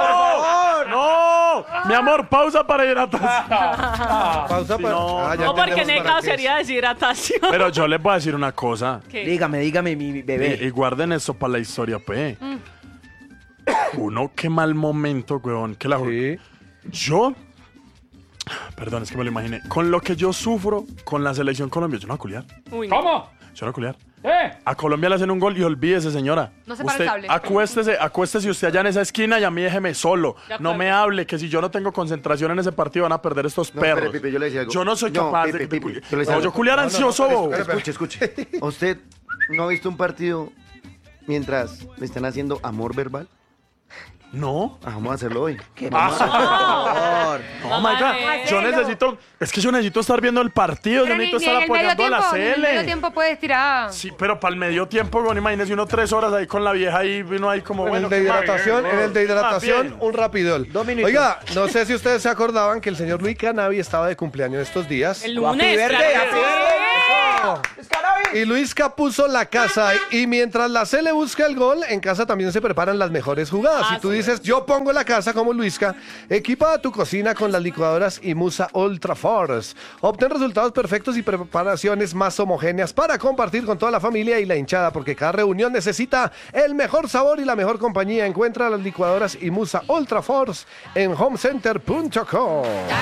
[SPEAKER 2] ¡No! Mi amor, pausa para hidratación.
[SPEAKER 4] Pausa
[SPEAKER 2] Sí,
[SPEAKER 4] para...
[SPEAKER 2] no,
[SPEAKER 4] Ah, ya
[SPEAKER 7] No, porque
[SPEAKER 4] entendemos para
[SPEAKER 7] negado
[SPEAKER 4] qué es.
[SPEAKER 7] sería deshidratación.
[SPEAKER 2] Pero yo les voy a decir una cosa.
[SPEAKER 7] ¿Qué?
[SPEAKER 1] Dígame, dígame, mi
[SPEAKER 2] Y,
[SPEAKER 1] bebé.
[SPEAKER 2] y guarden eso para la historia, pues. Uno, qué mal momento, weón. Que la...
[SPEAKER 4] Sí.
[SPEAKER 2] Yo... Perdón, es que me lo imaginé. Con lo que yo sufro con la selección Colombia, yo no voy a culiar.
[SPEAKER 7] Uy, no.
[SPEAKER 5] ¿Cómo?
[SPEAKER 2] Yo no voy a culiar.
[SPEAKER 5] ¿Eh?
[SPEAKER 2] A Colombia le hacen un gol y olvídese, señora.
[SPEAKER 6] No se para el
[SPEAKER 2] Usted
[SPEAKER 6] cable.
[SPEAKER 2] acuéstese, acuéstese usted allá en esa esquina y a mí déjeme solo.
[SPEAKER 7] De
[SPEAKER 2] No
[SPEAKER 7] acuerdo.
[SPEAKER 2] me hable, que si yo no tengo concentración en ese partido van a perder estos
[SPEAKER 3] No,
[SPEAKER 2] perros.
[SPEAKER 3] espere, Pipe, yo le decía algo.
[SPEAKER 2] Yo no soy
[SPEAKER 3] No,
[SPEAKER 2] capaz
[SPEAKER 3] Pipe,
[SPEAKER 2] de que te
[SPEAKER 3] Pipe,
[SPEAKER 2] culie.
[SPEAKER 3] yo le decía
[SPEAKER 2] No,
[SPEAKER 3] algo.
[SPEAKER 2] yo culiar ansioso. bobo.
[SPEAKER 3] Escuche, escuche. ¿Usted no ha visto un partido mientras le están haciendo amor verbal?
[SPEAKER 2] No.
[SPEAKER 3] Ah, vamos a hacerlo hoy.
[SPEAKER 1] ¿Qué
[SPEAKER 2] Ah.
[SPEAKER 1] por
[SPEAKER 2] Oh my God. Yo necesito, es que yo necesito estar viendo el partido, yo
[SPEAKER 6] Pero ni,
[SPEAKER 2] necesito
[SPEAKER 6] ni en
[SPEAKER 2] estar
[SPEAKER 6] el medio
[SPEAKER 2] apoyando a la
[SPEAKER 6] tiempo, ni en el medio
[SPEAKER 2] Cele.
[SPEAKER 6] tiempo puedes tirar.
[SPEAKER 2] Sí, pero para el medio tiempo, bueno, imagínese uno tres horas ahí con la vieja ahí, uno ahí como
[SPEAKER 4] En
[SPEAKER 2] bueno.
[SPEAKER 4] el de
[SPEAKER 2] ¿qué más?
[SPEAKER 4] hidratación, en el de hidratación,
[SPEAKER 2] Ah, bien.
[SPEAKER 4] un rapidol.
[SPEAKER 1] Dos minutos.
[SPEAKER 4] Oiga, no sé si ustedes se acordaban que el señor Luis Canavi estaba de cumpleaños estos días.
[SPEAKER 7] El
[SPEAKER 1] Happy
[SPEAKER 7] lunes.
[SPEAKER 1] verde,
[SPEAKER 7] claro que
[SPEAKER 1] happy
[SPEAKER 7] sí.
[SPEAKER 1] verde.
[SPEAKER 4] Y Luisca puso la casa y mientras la C le busca el gol, en casa también se preparan las mejores jugadas.
[SPEAKER 7] Ah,
[SPEAKER 4] Si tú
[SPEAKER 7] sí.
[SPEAKER 4] dices, yo pongo la casa como Luisca, equipa tu cocina con las licuadoras y Musa Ultra Force. Obtén resultados perfectos y preparaciones más homogéneas para compartir con toda la familia y la hinchada, porque cada reunión necesita el mejor sabor y la mejor compañía. Encuentra las licuadoras y Musa Ultra Force en homecenter punto com.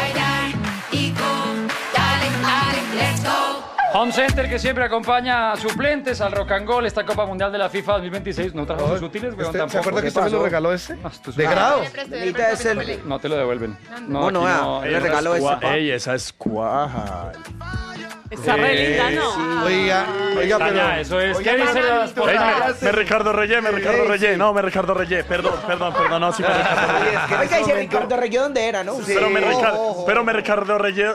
[SPEAKER 5] Home Center, que siempre acompaña a suplentes al Rock and Roll, esta Copa Mundial de la FIFA dos mil veintiséis. No trajo sus útiles, weón,
[SPEAKER 4] Este, ¿Se
[SPEAKER 5] tampoco.
[SPEAKER 4] acuerda que usted me lo regaló ese?
[SPEAKER 5] Ah, esto es
[SPEAKER 4] De
[SPEAKER 5] una-
[SPEAKER 4] grado.
[SPEAKER 1] Necesita es el-
[SPEAKER 5] No te lo devuelven.
[SPEAKER 1] No, no,
[SPEAKER 5] aquí
[SPEAKER 1] vea, le
[SPEAKER 5] esa
[SPEAKER 1] regaló
[SPEAKER 5] es
[SPEAKER 1] ese.
[SPEAKER 5] cua-
[SPEAKER 2] Ey, esa es cuaja.
[SPEAKER 7] Está re linda, ¿no?
[SPEAKER 4] Oiga, oiga,
[SPEAKER 5] Está ya,
[SPEAKER 4] pero...
[SPEAKER 5] eso es.
[SPEAKER 3] Oiga,
[SPEAKER 5] ¿Qué dice
[SPEAKER 3] pana,
[SPEAKER 5] la
[SPEAKER 3] listo,
[SPEAKER 2] Ey,
[SPEAKER 5] esposa?
[SPEAKER 2] me, me Ricardo Reyé, me Ricardo
[SPEAKER 3] Ey,
[SPEAKER 2] Reyé.
[SPEAKER 3] sí.
[SPEAKER 2] No, me Ricardo Reyé. Perdón, perdón, perdón. No, sí, me Ricardo Reyé.
[SPEAKER 3] Es que en
[SPEAKER 1] Oiga,
[SPEAKER 3] este
[SPEAKER 1] dice
[SPEAKER 3] momento-
[SPEAKER 1] Ricardo Reyes, ¿dónde era, no?
[SPEAKER 2] Pero me
[SPEAKER 3] Sí.
[SPEAKER 2] Ricardo, pero me Ricardo Reyé.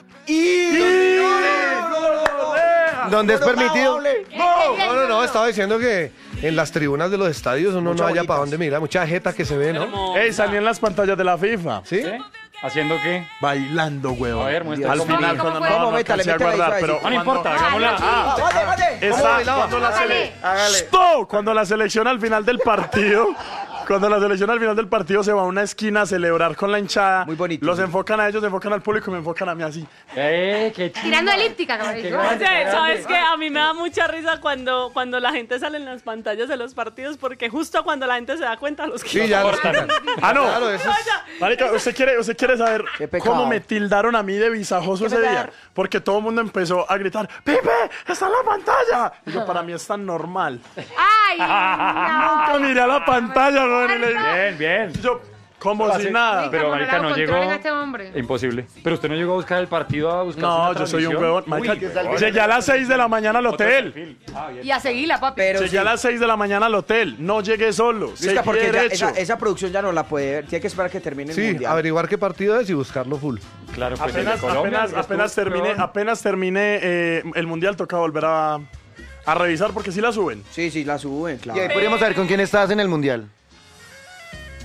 [SPEAKER 3] ¿Dónde es permitido?
[SPEAKER 4] No, no, no, estaba diciendo que en las tribunas de los estadios uno no haya para dónde mirar, mucha jeta que se ve, ¿no?
[SPEAKER 7] Hermosa.
[SPEAKER 2] Ey, salí en las pantallas de la FIFA.
[SPEAKER 4] ¿Sí?
[SPEAKER 5] ¿Sí? ¿Haciendo qué?
[SPEAKER 2] Bailando, huevón.
[SPEAKER 5] A ver, muestra
[SPEAKER 2] Al
[SPEAKER 5] cómo
[SPEAKER 2] final,
[SPEAKER 5] baila.
[SPEAKER 2] cuando
[SPEAKER 6] ¿Cómo
[SPEAKER 2] no,
[SPEAKER 6] fue?
[SPEAKER 2] no
[SPEAKER 1] Métale,
[SPEAKER 2] alcancé a
[SPEAKER 1] métale ahí,
[SPEAKER 2] guardar,
[SPEAKER 1] ahí,
[SPEAKER 2] pero
[SPEAKER 1] sí.
[SPEAKER 5] No, no
[SPEAKER 2] cuando-
[SPEAKER 5] importa, hagámosla.
[SPEAKER 2] Ah,
[SPEAKER 1] Ah, vale, vale.
[SPEAKER 2] esa, cuando la sele-
[SPEAKER 3] Hágale.
[SPEAKER 2] ¡Stop! Cuando la selección al final del partido, cuando la selección al final del partido se va a una esquina a celebrar con la hinchada,
[SPEAKER 1] Muy bonito.
[SPEAKER 2] los enfocan a ellos, enfocan al público y me enfocan a mí así.
[SPEAKER 5] Eh, qué chido.
[SPEAKER 6] Tirando elíptica, cabrón.
[SPEAKER 5] Qué
[SPEAKER 7] Oye,
[SPEAKER 5] grande.
[SPEAKER 7] ¿sabes qué? A mí me da mucha risa cuando, cuando la gente sale en las pantallas de los partidos, porque justo cuando la gente se da cuenta, los que
[SPEAKER 4] Sí, ya.
[SPEAKER 5] Cortan.
[SPEAKER 2] Ah, no.
[SPEAKER 4] Claro, eso es...
[SPEAKER 2] Marica, ¿usted quiere, usted quiere saber
[SPEAKER 1] Qué pecado.
[SPEAKER 2] cómo me tildaron a mí de visajoso
[SPEAKER 1] ¿Qué
[SPEAKER 2] ese
[SPEAKER 1] me
[SPEAKER 2] día?
[SPEAKER 1] dar?
[SPEAKER 2] Porque todo el mundo empezó a gritar, ¡Pipe! ¡Está en la pantalla! Y yo, para mí es tan normal.
[SPEAKER 6] ¡Ay!
[SPEAKER 2] Nunca
[SPEAKER 6] No.
[SPEAKER 2] miré a la pantalla, güey. y le dije-
[SPEAKER 5] Bien, bien.
[SPEAKER 2] y yo, como si nada.
[SPEAKER 5] Pero,
[SPEAKER 6] Como
[SPEAKER 5] marica,
[SPEAKER 6] lo
[SPEAKER 5] no
[SPEAKER 6] controlen
[SPEAKER 5] llegó.
[SPEAKER 6] a este hombre.
[SPEAKER 5] Imposible. Pero usted no llegó a buscar el partido, a buscar
[SPEAKER 2] No,
[SPEAKER 5] una
[SPEAKER 2] yo soy un
[SPEAKER 5] transmisión.
[SPEAKER 2] huevón. Marica,
[SPEAKER 5] Uy, qué tal-
[SPEAKER 2] llegué a las seis de la mañana al hotel.
[SPEAKER 5] Ah, bien.
[SPEAKER 6] Y a seguirla, papi.
[SPEAKER 1] Pero
[SPEAKER 2] Llegué
[SPEAKER 1] sí.
[SPEAKER 2] a las seis de la mañana al hotel. No llegué solo.
[SPEAKER 1] Luisca,
[SPEAKER 2] Seguí
[SPEAKER 1] porque ya
[SPEAKER 2] derecho.
[SPEAKER 1] esa, esa producción ya no la puede ver. Tiene que esperar que termine el
[SPEAKER 4] Sí,
[SPEAKER 1] mundial.
[SPEAKER 4] averiguar qué partido es y buscarlo full.
[SPEAKER 5] Claro, pues el de
[SPEAKER 2] Apenas,
[SPEAKER 5] Colombia,
[SPEAKER 2] apenas,
[SPEAKER 5] que
[SPEAKER 2] apenas
[SPEAKER 5] estuvo,
[SPEAKER 2] terminé,
[SPEAKER 5] huevón.
[SPEAKER 2] apenas terminé eh, el mundial, toca volver a, a revisar porque sí la suben.
[SPEAKER 1] Sí, sí, la suben, claro.
[SPEAKER 3] Y ahí podríamos saber con quién estás en el mundial.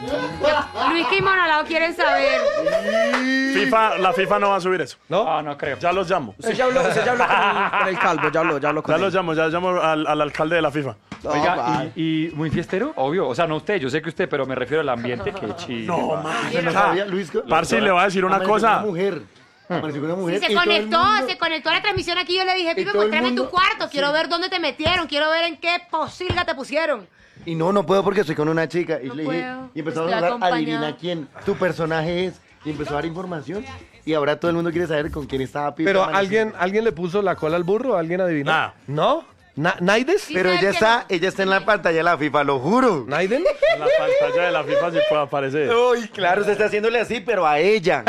[SPEAKER 6] Luis y Monolao quieren saber.
[SPEAKER 2] FIFA, la FIFA no va a subir eso.
[SPEAKER 4] ¿No?
[SPEAKER 5] Ah, no creo.
[SPEAKER 2] Ya los llamo.
[SPEAKER 1] Usted ya habló, usted ya habló con, el, con el calvo, ya habló, ya habló con
[SPEAKER 2] Ya
[SPEAKER 1] él.
[SPEAKER 2] los llamo, ya llamo al, al alcalde de la FIFA.
[SPEAKER 1] No,
[SPEAKER 5] Oiga,
[SPEAKER 1] vale.
[SPEAKER 5] y, y muy fiestero, obvio. O sea, no usted, yo sé que usted, pero me refiero al ambiente, que chido.
[SPEAKER 2] No, man.
[SPEAKER 3] Yo no sabía, Luis.
[SPEAKER 2] Parce, le voy a decir una
[SPEAKER 3] Amaneció
[SPEAKER 2] cosa.
[SPEAKER 3] con una mujer. Amaneció con una
[SPEAKER 6] Sí,
[SPEAKER 3] mujer.
[SPEAKER 6] se
[SPEAKER 3] y todo el
[SPEAKER 6] conectó,
[SPEAKER 3] mundo-
[SPEAKER 6] se conectó a la transmisión aquí. Yo le dije, Pipe,
[SPEAKER 3] todo el
[SPEAKER 6] muéstrame
[SPEAKER 3] mundo-
[SPEAKER 6] tu cuarto. Quiero ver dónde te metieron. Quiero ver en qué posilga te pusieron.
[SPEAKER 3] Y no, no puedo porque estoy con una chica. Y
[SPEAKER 6] No
[SPEAKER 3] le dije,
[SPEAKER 6] puedo,
[SPEAKER 3] y empezamos
[SPEAKER 6] estoy
[SPEAKER 3] a hablar,
[SPEAKER 6] acompañada.
[SPEAKER 3] adivina quién tu personaje es. Y empezó a dar información. Y ahora todo el mundo quiere saber con quién estaba Pipe.
[SPEAKER 4] Pero
[SPEAKER 3] Amaneció.
[SPEAKER 4] alguien, alguien le puso la cola al burro, alguien adivinó.
[SPEAKER 2] Nah.
[SPEAKER 4] ¿No? Na- ¿Naides?
[SPEAKER 6] Sí,
[SPEAKER 3] Pero
[SPEAKER 6] ¿sabes
[SPEAKER 3] ella
[SPEAKER 6] que
[SPEAKER 3] está,
[SPEAKER 6] no?
[SPEAKER 3] ella está en la pantalla de la FIFA, lo juro.
[SPEAKER 4] ¿Naiden?
[SPEAKER 2] En la pantalla de la FIFA sí puede aparecer.
[SPEAKER 3] Uy, claro, se está haciéndole así, pero a ella.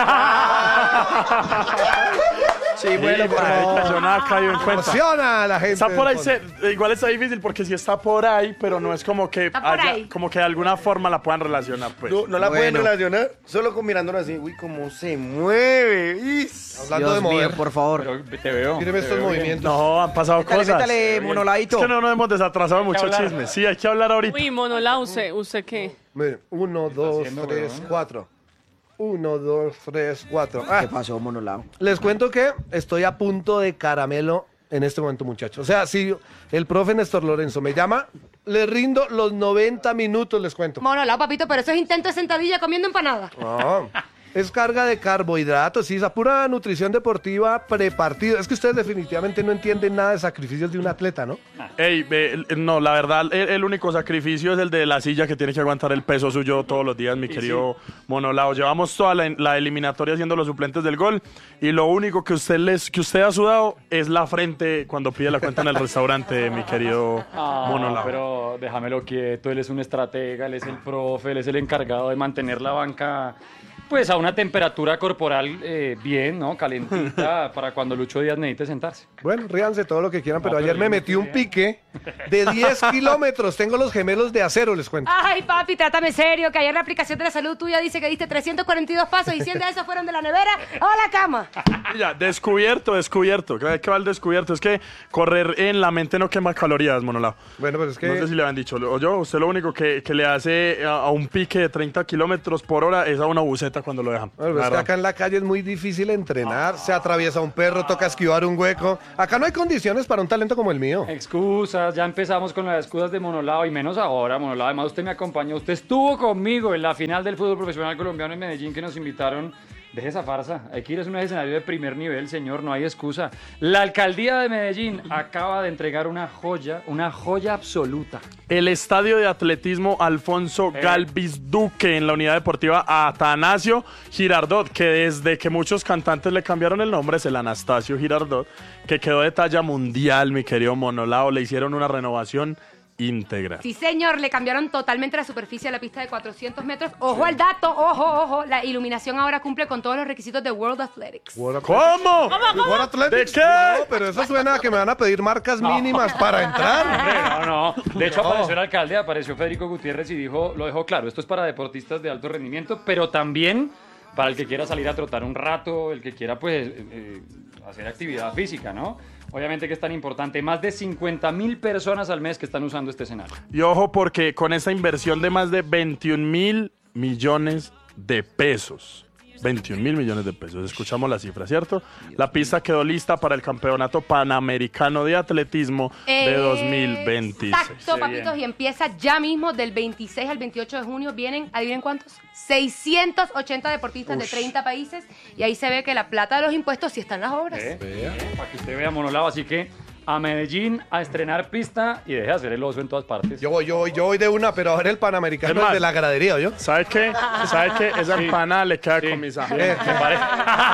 [SPEAKER 1] Sí, bueno, por favor.
[SPEAKER 2] Yo nada caigo en cuenta.
[SPEAKER 4] Emociona a la gente.
[SPEAKER 2] Está por ahí,
[SPEAKER 4] del fondo.
[SPEAKER 2] se- igual está difícil porque sí está por ahí, pero no es como que
[SPEAKER 6] Está por
[SPEAKER 2] haya-
[SPEAKER 6] ahí.
[SPEAKER 2] como que de alguna forma la puedan relacionar, pues.
[SPEAKER 3] No, no la pueden
[SPEAKER 1] Bueno.
[SPEAKER 3] relacionar solo con mirándolo así. Uy, cómo se mueve. Is.
[SPEAKER 4] Hablando
[SPEAKER 1] Dios
[SPEAKER 4] de
[SPEAKER 1] mío,
[SPEAKER 4] mover.
[SPEAKER 1] por favor.
[SPEAKER 5] Pero te veo.
[SPEAKER 4] Míreme
[SPEAKER 5] te
[SPEAKER 4] estos
[SPEAKER 5] veo bien.
[SPEAKER 4] movimientos.
[SPEAKER 2] No, han pasado
[SPEAKER 1] Métale,
[SPEAKER 2] cosas.
[SPEAKER 1] métale,
[SPEAKER 2] Es
[SPEAKER 1] monoladito.
[SPEAKER 2] que no nos hemos desatrasado mucho
[SPEAKER 5] hablar.
[SPEAKER 2] chisme. Sí, hay que hablar ahorita.
[SPEAKER 7] Uy, Monolao, ¿usted, ¿usted qué?
[SPEAKER 4] Miren, uno, dos,
[SPEAKER 5] haciendo,
[SPEAKER 4] tres,
[SPEAKER 5] weón?
[SPEAKER 4] cuatro. Uno, dos, tres, cuatro. Ah,
[SPEAKER 1] ¿Qué pasó, Monolao?
[SPEAKER 4] les cuento que estoy a punto de caramelo en este momento, muchachos. O sea, si el profe Néstor Lorenzo me llama, le rindo los noventa minutos, les cuento.
[SPEAKER 6] Monolao, papito, pero eso es intento de sentadilla comiendo empanada.
[SPEAKER 4] No, es carga de carbohidratos, sí, esa pura nutrición deportiva prepartido. Es que ustedes definitivamente no entienden nada de sacrificios de un atleta, ¿no?
[SPEAKER 2] Ey, ve, el- no, la verdad, el, el único sacrificio es el de la silla que tiene que aguantar el peso suyo todos los días, mi querido Monolao. Llevamos toda la, la eliminatoria siendo los suplentes del gol y lo único que usted les que usted ha sudado es la frente cuando pide la cuenta en el restaurante, mi querido
[SPEAKER 5] Ah,
[SPEAKER 2] Monolao.
[SPEAKER 5] pero déjamelo quieto, él es un estratega, él es el profe, él es el encargado de mantener la banca pues a una temperatura corporal eh, bien, ¿no? Calentita para cuando Lucho Díaz necesite sentarse.
[SPEAKER 4] Bueno, ríanse todo lo que quieran, pero
[SPEAKER 5] No, pero
[SPEAKER 4] ayer
[SPEAKER 5] yo
[SPEAKER 4] me
[SPEAKER 5] no
[SPEAKER 4] metí un
[SPEAKER 5] quería.
[SPEAKER 4] pique de diez kilómetros. Tengo los gemelos de acero, les cuento.
[SPEAKER 6] Ay, papi, trátame serio, que ayer la aplicación de la salud tuya dice que diste trescientos cuarenta y dos pasos y cien de esos fueron de la nevera a la cama.
[SPEAKER 2] Ya, descubierto, descubierto. ¿Qué va el descubierto? Es que correr en la mente no quema calorías, Monolao.
[SPEAKER 4] Bueno, pero es que...
[SPEAKER 2] No sé si le habían dicho. O yo, usted lo único que, que le hace a, a un pique de treinta kilómetros por hora es a una buceta cuando lo dejan.
[SPEAKER 4] Bueno,
[SPEAKER 2] La
[SPEAKER 4] es que
[SPEAKER 2] verdad.
[SPEAKER 4] acá en la calle es muy difícil entrenar, se atraviesa un perro, toca esquivar un hueco. Acá no hay condiciones para un talento como el mío.
[SPEAKER 5] Excusas, ya empezamos con las excusas de Monolao y menos ahora, Monolao. Además, usted me acompañó, usted estuvo conmigo en la final del fútbol profesional colombiano en Medellín que nos invitaron. Deje esa farsa, hay que ir, es un escenario de primer nivel, señor, no hay excusa. La alcaldía de Medellín acaba de entregar una joya, una joya absoluta.
[SPEAKER 2] El estadio de atletismo Alfonso
[SPEAKER 5] Eh.
[SPEAKER 2] Galvis Duque en la unidad deportiva Atanasio Girardot, que desde que muchos cantantes le cambiaron el nombre es el Anastasio Girardot, que quedó de talla mundial, mi querido Monolao. Le hicieron una renovación íntegra.
[SPEAKER 6] Sí, señor, le cambiaron totalmente la superficie a la pista de cuatrocientos metros. Ojo al dato, ojo, ojo. La iluminación ahora cumple con todos los requisitos de World Athletics.
[SPEAKER 4] World
[SPEAKER 2] ¿Cómo?
[SPEAKER 4] World Athletics.
[SPEAKER 2] ¿De qué?
[SPEAKER 4] No, pero eso suena a que me van a pedir marcas mínimas para entrar.
[SPEAKER 5] Hombre, no, no. De hecho,
[SPEAKER 4] No.
[SPEAKER 5] apareció el alcalde, apareció Federico Gutiérrez y dijo, lo dejó claro, esto es para deportistas de alto rendimiento, pero también para el que quiera salir a trotar un rato, el que quiera, pues, eh, eh, hacer actividad física, ¿no? Obviamente que es tan importante. Más de cincuenta mil personas al mes que están usando este escenario.
[SPEAKER 2] Y ojo porque con esta inversión de más de veintiún mil millones de pesos. veintiún mil millones de pesos. Escuchamos la cifra, ¿cierto? La pista quedó lista para el Campeonato Panamericano de Atletismo de dos mil veintiséis.
[SPEAKER 6] Exacto, papitos, y empieza ya mismo del veintiséis al veintiocho de junio. Vienen, adivinen cuántos, seiscientos ochenta deportistas de treinta países. Y ahí se ve que la plata de los impuestos sí está en las obras.
[SPEAKER 5] ¿Eh? ¿Eh? Para que usted vea, Monolao. Así que a Medellín a estrenar pista y deje de hacer el oso en todas partes.
[SPEAKER 4] Yo voy, yo voy, yo voy de una, pero a ver el Panamericano
[SPEAKER 2] Es más,
[SPEAKER 4] es de la gradería, ¿yo?
[SPEAKER 2] ¿Sabe qué? ¿Sabe qué? Esa empanada le queda con mis ajos.
[SPEAKER 5] Me parece.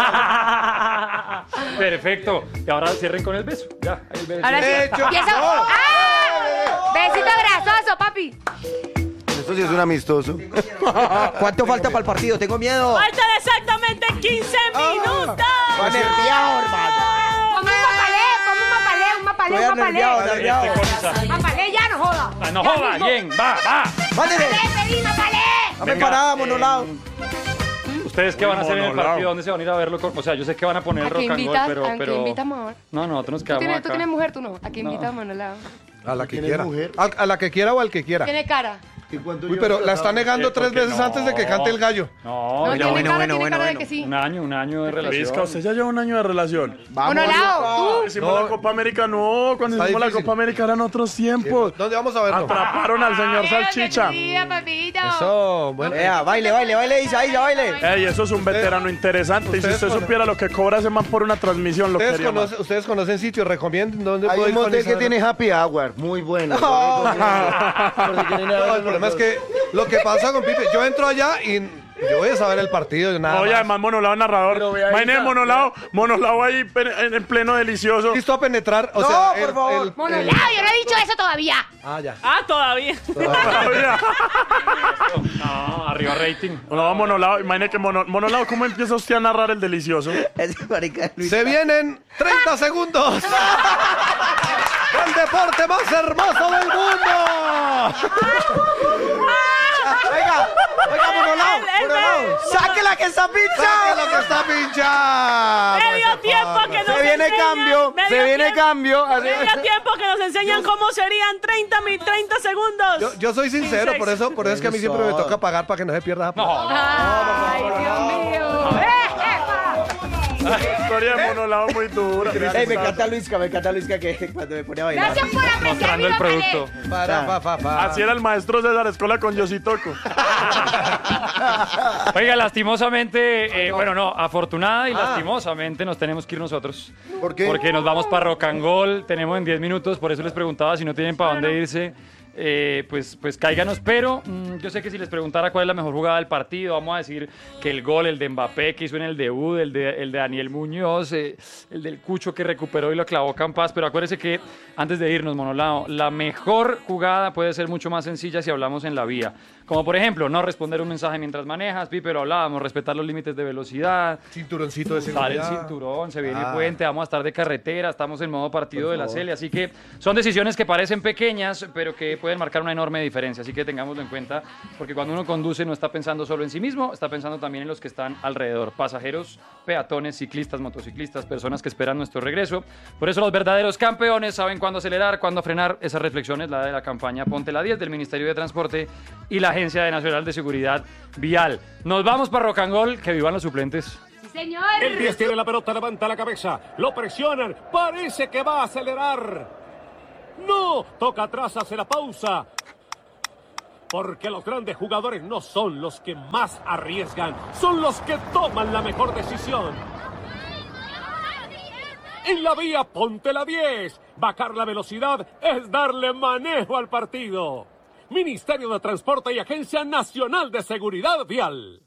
[SPEAKER 5] Perfecto. Y ahora cierren con el beso. Ya, ahí el beso.
[SPEAKER 6] Ahora sí.
[SPEAKER 4] Hecho.
[SPEAKER 6] Y eso- ¡Ah! Besito grasoso, papi.
[SPEAKER 3] Esto sí es un amistoso.
[SPEAKER 1] ¿Cuánto falta para el partido? Tengo miedo.
[SPEAKER 7] Faltan exactamente quince minutos.
[SPEAKER 1] Va nerviado, hermano.
[SPEAKER 6] Ponme un mapalé, ponme un mapalé, un mapalé,
[SPEAKER 1] Estoy
[SPEAKER 6] un mapalé.
[SPEAKER 1] nerviado, nerviado.
[SPEAKER 6] Mapalé, ya no joda.
[SPEAKER 5] Ah, no
[SPEAKER 6] Ya
[SPEAKER 5] joda,
[SPEAKER 6] mismo.
[SPEAKER 5] bien, va, va.
[SPEAKER 1] Mándeme.
[SPEAKER 6] Mapalé, pedí mapalé.
[SPEAKER 1] Dame
[SPEAKER 5] Venga,
[SPEAKER 1] parada,
[SPEAKER 5] eh,
[SPEAKER 1] Monolao.
[SPEAKER 5] ¿Ustedes qué van a hacer en el
[SPEAKER 2] Monolao.
[SPEAKER 5] partido? ¿Dónde se van a ir a verlo? O sea, yo sé que van a poner
[SPEAKER 6] ¿A
[SPEAKER 5] rock
[SPEAKER 6] qué
[SPEAKER 5] and roll,
[SPEAKER 6] invitas?
[SPEAKER 5] pero...
[SPEAKER 6] ¿A qué
[SPEAKER 5] pero...
[SPEAKER 6] invitas, amor?
[SPEAKER 5] No, nosotros nos
[SPEAKER 6] ¿Tú
[SPEAKER 5] quedamos
[SPEAKER 6] tienes, tú
[SPEAKER 5] acá.
[SPEAKER 6] tienes mujer, tú no. ¿A qué
[SPEAKER 5] No.
[SPEAKER 6] invitas, Monolao?
[SPEAKER 4] A la que
[SPEAKER 3] ¿Tienes
[SPEAKER 4] quiera.
[SPEAKER 3] mujer?
[SPEAKER 4] A, a la que quiera o al que quiera.
[SPEAKER 6] Tiene cara.
[SPEAKER 4] Uy, pero la está negando tres veces
[SPEAKER 5] no.
[SPEAKER 4] antes de que cante el gallo.
[SPEAKER 5] No,
[SPEAKER 6] No,
[SPEAKER 5] ya
[SPEAKER 6] tiene
[SPEAKER 1] bueno,
[SPEAKER 6] cara,
[SPEAKER 1] bueno,
[SPEAKER 6] tiene
[SPEAKER 1] bueno,
[SPEAKER 6] cara de
[SPEAKER 1] bueno.
[SPEAKER 6] que sí.
[SPEAKER 5] un año, un año de relación.
[SPEAKER 2] Vizca, usted ya lleva un año de relación.
[SPEAKER 6] Bueno, Lao, tú.
[SPEAKER 2] Hicimos
[SPEAKER 4] No.
[SPEAKER 2] la Copa América, no. Cuando
[SPEAKER 4] Está
[SPEAKER 2] hicimos
[SPEAKER 4] difícil.
[SPEAKER 2] la Copa América eran otros tiempos.
[SPEAKER 4] ¿Dónde vamos a verlo?
[SPEAKER 2] Atraparon al señor Salchicha.
[SPEAKER 4] Eso, bueno.
[SPEAKER 1] Vea, baile, baile, baile, Isa, Isa, baile.
[SPEAKER 2] Ey, eso es un veterano interesante. Y si
[SPEAKER 4] Ustedes
[SPEAKER 2] usted
[SPEAKER 4] cono-
[SPEAKER 2] supiera lo que cobra ese man por una transmisión, lo
[SPEAKER 4] ¿Ustedes,
[SPEAKER 2] quería más.
[SPEAKER 4] conocen, ustedes conocen sitios, recomienden dónde
[SPEAKER 3] Hay
[SPEAKER 4] puedo
[SPEAKER 3] un
[SPEAKER 4] ir con
[SPEAKER 3] motel que
[SPEAKER 4] Isabela?
[SPEAKER 3] tiene happy hour, muy bueno.
[SPEAKER 1] Oh.
[SPEAKER 3] Por si quieren ir a
[SPEAKER 4] No,
[SPEAKER 3] ver
[SPEAKER 4] el problema es
[SPEAKER 3] los dos.
[SPEAKER 4] que lo que pasa con Pipe, yo entro allá y yo voy a saber el partido y nada
[SPEAKER 2] Oye,
[SPEAKER 4] más.
[SPEAKER 2] además Monolao narrador.
[SPEAKER 3] Pero vea,
[SPEAKER 2] Imagínate
[SPEAKER 3] Isa,
[SPEAKER 2] Monolao, Monolao ahí en, en pleno delicioso.
[SPEAKER 4] Listo a penetrar, o
[SPEAKER 1] No,
[SPEAKER 4] sea,
[SPEAKER 1] por favor.
[SPEAKER 6] Monolao,
[SPEAKER 4] el-
[SPEAKER 6] yo no he dicho eso todavía.
[SPEAKER 4] Ah, ya.
[SPEAKER 7] Ah, todavía.
[SPEAKER 2] Todavía.
[SPEAKER 5] No, arriba rating.
[SPEAKER 2] No, Monolao, imagínate que Mono- Monolao, ¿cómo empieza usted a narrar el delicioso?
[SPEAKER 1] Ese marica Luis.
[SPEAKER 4] Se vienen treinta segundos. El deporte más hermoso del mundo.
[SPEAKER 1] Oiga, oiga, Monolao,
[SPEAKER 7] El- el-
[SPEAKER 1] Monolao. ¡Sáquela que está
[SPEAKER 4] ¡Saque
[SPEAKER 1] pincha!
[SPEAKER 4] lo que está pinchado!
[SPEAKER 7] Medio tiempo que nos
[SPEAKER 1] Se viene
[SPEAKER 7] enseñan-
[SPEAKER 1] cambio,
[SPEAKER 7] medio
[SPEAKER 1] se viene
[SPEAKER 7] tiempo-
[SPEAKER 1] cambio.
[SPEAKER 7] Medio tiempo que nos enseñan cómo serían treinta, mi- treinta segundos.
[SPEAKER 4] Yo, yo soy sincero, por eso, por eso es que a mí siempre me toca pagar para que no se pierda la plata.
[SPEAKER 6] Ay, Dios mío. ¡Eh,
[SPEAKER 2] La historia de Monolao muy dura.
[SPEAKER 1] Ey, me encanta Luisca, me encanta Luisca que cuando me pone a bailar.
[SPEAKER 6] Gracias por apreciar
[SPEAKER 5] Mostrando
[SPEAKER 6] mi
[SPEAKER 5] el
[SPEAKER 6] papel.
[SPEAKER 5] producto.
[SPEAKER 4] Para, pa, pa, pa.
[SPEAKER 2] Así era el maestro César Escola con Yositoco.
[SPEAKER 5] Oiga, lastimosamente, eh, bueno, no, afortunada y lastimosamente nos tenemos que ir nosotros.
[SPEAKER 3] ¿Por qué?
[SPEAKER 5] Porque nos vamos para Rock and Roll, tenemos en diez minutos, por eso les preguntaba si no tienen para dónde irse. Eh, pues, pues cáiganos, pero mm, yo sé que si les preguntara cuál es la mejor jugada del partido, vamos a decir que el gol, el de Mbappé que hizo en el debut, el de, el de Daniel Muñoz, eh, el del Cucho que recuperó y lo clavó Campas, pero acuérdese que antes de irnos, Monolao, la mejor jugada puede ser mucho más sencilla si hablamos en la vía. Como por ejemplo, no responder un mensaje mientras manejas, Pi, pero hablábamos, respetar los límites de velocidad,
[SPEAKER 4] Cinturoncito de
[SPEAKER 5] usar el
[SPEAKER 4] seguridad.
[SPEAKER 5] cinturón, se viene
[SPEAKER 4] Ah.
[SPEAKER 5] el puente, vamos a estar de carretera, estamos en modo partido de la Celia, así que son decisiones que parecen pequeñas, pero que pueden marcar una enorme diferencia, así que tengámoslo en cuenta, porque cuando uno conduce no está pensando solo en sí mismo, está pensando también en los que están alrededor, pasajeros, peatones, ciclistas, motociclistas, personas que esperan nuestro regreso. Por eso los verdaderos campeones saben cuándo acelerar, cuándo frenar. Esa reflexión es la de la campaña Ponte la diez del Ministerio de Transporte y la Agencia Nacional de Seguridad Vial. Nos vamos para Rock and Roll, que vivan los suplentes.
[SPEAKER 6] Sí, señor.
[SPEAKER 9] El diez tiene la pelota, levanta la cabeza, lo presionan, parece que va a acelerar. No, toca atrás, hace la pausa. Porque los grandes jugadores no son los que más arriesgan, son los que toman la mejor decisión. En la vía, ponte la diez. Bajar la velocidad es darle manejo al partido. Ministerio de Transporte y Agencia Nacional de Seguridad Vial.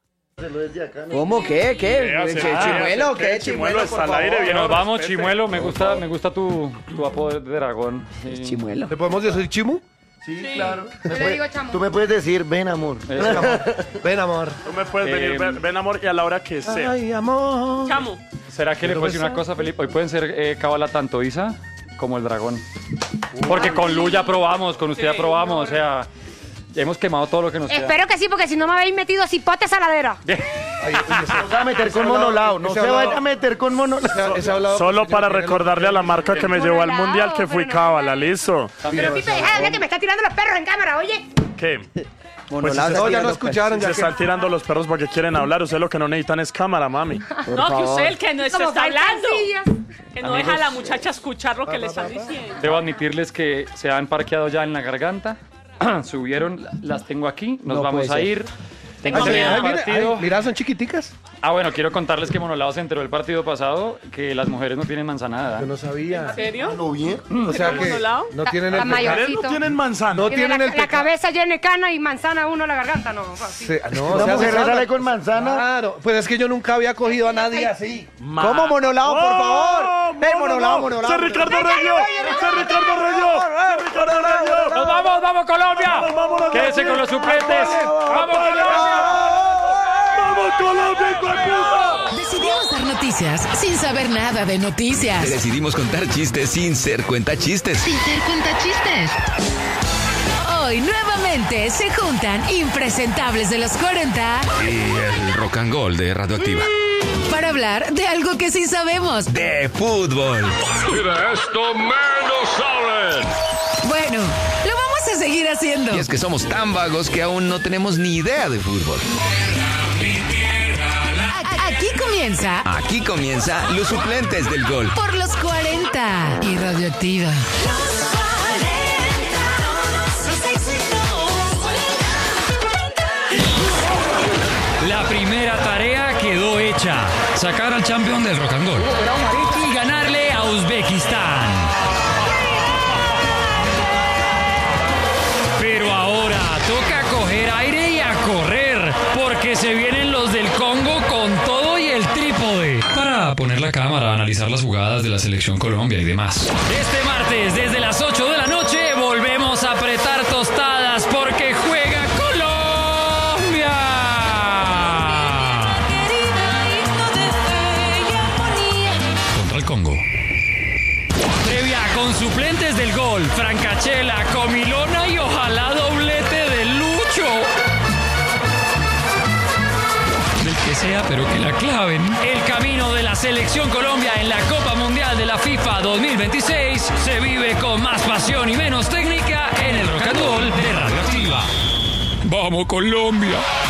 [SPEAKER 1] ¿Cómo? ¿Qué? ¿Qué?
[SPEAKER 2] hace-
[SPEAKER 1] ¿Qué?
[SPEAKER 2] ah,
[SPEAKER 1] ¿Chimuelo?
[SPEAKER 2] ¿qué?
[SPEAKER 1] ¿Qué?
[SPEAKER 2] Chimuelo
[SPEAKER 1] ¿Chimuelo?
[SPEAKER 2] está
[SPEAKER 1] por
[SPEAKER 2] al aire,
[SPEAKER 1] favor?
[SPEAKER 2] bien.
[SPEAKER 5] Nos vamos,
[SPEAKER 2] respete.
[SPEAKER 5] Chimuelo, me gusta, me gusta tu, tu apodo de dragón. Sí.
[SPEAKER 1] Chimuelo.
[SPEAKER 4] ¿Le podemos decir Chimu?
[SPEAKER 3] Sí, claro.
[SPEAKER 6] Yo le digo chamo.
[SPEAKER 3] Tú me puedes decir, ven amor.
[SPEAKER 4] Ven, amor.
[SPEAKER 2] Tú me puedes
[SPEAKER 5] Eh,
[SPEAKER 2] venir, ven, ven, amor, y a la hora que sea.
[SPEAKER 4] Ay, amor.
[SPEAKER 7] Chamo.
[SPEAKER 5] ¿Será que le puedo decir una cosa, Felipe? Hoy pueden ser eh, cábala tanto Isa como el dragón. Porque con Lu ya probamos, con usted ya
[SPEAKER 7] Sí,
[SPEAKER 5] probamos, o sea, ya hemos quemado todo lo que nos queda.
[SPEAKER 6] Espero que sí, porque si no me habéis metido cipote saladera.
[SPEAKER 4] Ay, oye, ese-
[SPEAKER 3] No se va a meter con monolao, no
[SPEAKER 4] ese
[SPEAKER 3] se
[SPEAKER 4] hablado-
[SPEAKER 3] vaya a meter con monolao.
[SPEAKER 4] ese hablado
[SPEAKER 2] Solo
[SPEAKER 4] positivo
[SPEAKER 2] para
[SPEAKER 4] tiene
[SPEAKER 2] recordarle a la marca que me llevó al
[SPEAKER 6] Monolao,
[SPEAKER 2] mundial que fui
[SPEAKER 6] pero no-
[SPEAKER 2] cábala, listo.
[SPEAKER 6] Pero Pipe, deja de hablar que me está tirando los perros en cámara, oye.
[SPEAKER 2] ¿Qué? Pues
[SPEAKER 1] Monolao,
[SPEAKER 2] si
[SPEAKER 1] se
[SPEAKER 4] No, ya
[SPEAKER 1] tirando
[SPEAKER 4] no escucharon,
[SPEAKER 2] Se
[SPEAKER 4] ya que...
[SPEAKER 2] están tirando los perros porque quieren hablar. Ustedes lo que no necesitan es cámara, mami.
[SPEAKER 7] No, que usted el que no se
[SPEAKER 6] Como
[SPEAKER 7] está
[SPEAKER 6] faltan
[SPEAKER 7] hablando.
[SPEAKER 6] sillas.
[SPEAKER 7] Que no
[SPEAKER 5] Amigos.
[SPEAKER 7] deja a la muchacha escuchar lo que le están diciendo.
[SPEAKER 5] Debo admitirles que se han parqueado ya en la garganta, subieron, las tengo aquí, nos
[SPEAKER 1] No
[SPEAKER 5] vamos
[SPEAKER 1] puede
[SPEAKER 5] a
[SPEAKER 1] ser.
[SPEAKER 5] ir.
[SPEAKER 7] Tengo
[SPEAKER 5] Antes de
[SPEAKER 7] miedo.
[SPEAKER 5] ir al
[SPEAKER 4] Ay, mire,
[SPEAKER 5] partido.
[SPEAKER 4] ay, mira, son chiquiticas.
[SPEAKER 5] Ah, bueno, quiero contarles que Monolao se enteró el partido pasado que las mujeres no tienen manzanada.
[SPEAKER 4] Yo no sabía.
[SPEAKER 7] ¿En serio?
[SPEAKER 3] ¿No bien?
[SPEAKER 4] O sea que
[SPEAKER 7] ¿Monolao?
[SPEAKER 4] no tienen el
[SPEAKER 6] Está mayor.
[SPEAKER 2] Ustedes no tienen manzana.
[SPEAKER 4] No
[SPEAKER 6] Tiene
[SPEAKER 4] tienen
[SPEAKER 6] la,
[SPEAKER 4] el
[SPEAKER 6] la
[SPEAKER 4] pecado.
[SPEAKER 6] cabeza llena de cana y manzana uno la garganta, no. Así.
[SPEAKER 4] Sí, no,
[SPEAKER 3] Una
[SPEAKER 4] se hace
[SPEAKER 3] mujer
[SPEAKER 4] sana.
[SPEAKER 3] sale con manzana.
[SPEAKER 4] Claro, pues es que yo nunca había cogido a nadie así.
[SPEAKER 1] ¿Cómo, Monolao, por favor? Ven, Monolao, Monolao.
[SPEAKER 2] ¡Ese Ricardo Reyo! ¡Ese Ricardo Reyo! ¡Ese Ricardo Reyo!
[SPEAKER 5] ¡Nos vamos, vamos Colombia!
[SPEAKER 2] vámonos,
[SPEAKER 5] ¡Quédese con los suplentes! ¡Vamos Colombia!
[SPEAKER 2] ¡Vamos, Colombia, hijo de puta!
[SPEAKER 12] Decidimos dar noticias sin saber nada de noticias.
[SPEAKER 13] Decidimos contar chistes sin ser cuentachistes.
[SPEAKER 12] Sin ser cuentachistes. Hoy nuevamente se juntan impresentables de los cuarenta
[SPEAKER 13] Y el rock and roll de Radioactiva.
[SPEAKER 12] para hablar de algo que sí sabemos.
[SPEAKER 13] De fútbol.
[SPEAKER 9] Mira esto, menos saben.
[SPEAKER 12] Bueno, lo vamos vas a seguir haciendo?
[SPEAKER 13] Y es que somos tan vagos que aún no tenemos ni idea de fútbol.
[SPEAKER 12] A- Aquí comienza
[SPEAKER 13] Aquí comienza Los Suplentes del Gol.
[SPEAKER 12] por los cuarenta y Radioactiva.
[SPEAKER 14] La primera tarea quedó hecha. Sacar al campeón del rock and roll. Y ganarle a Uzbekistán. Pero ahora toca coger aire y a correr. Porque se vienen los del Congo con todo y el trípode. Para poner la cámara, analizar las jugadas de la selección Colombia y demás. Este martes, desde las ocho de la noche, volvemos a apretar tostadas porque juega Colombia. Contra el Congo. Previa con suplentes del gol, Francachela, Comilona y ojalá doblete de Lucho. Del que sea, pero que la claven. El camino de la selección Colombia en la Copa Mundial de la FIFA dos mil veintiséis se vive con más pasión y menos técnica en el Rock and Roll de Radioactiva. ¡Vamos, Colombia!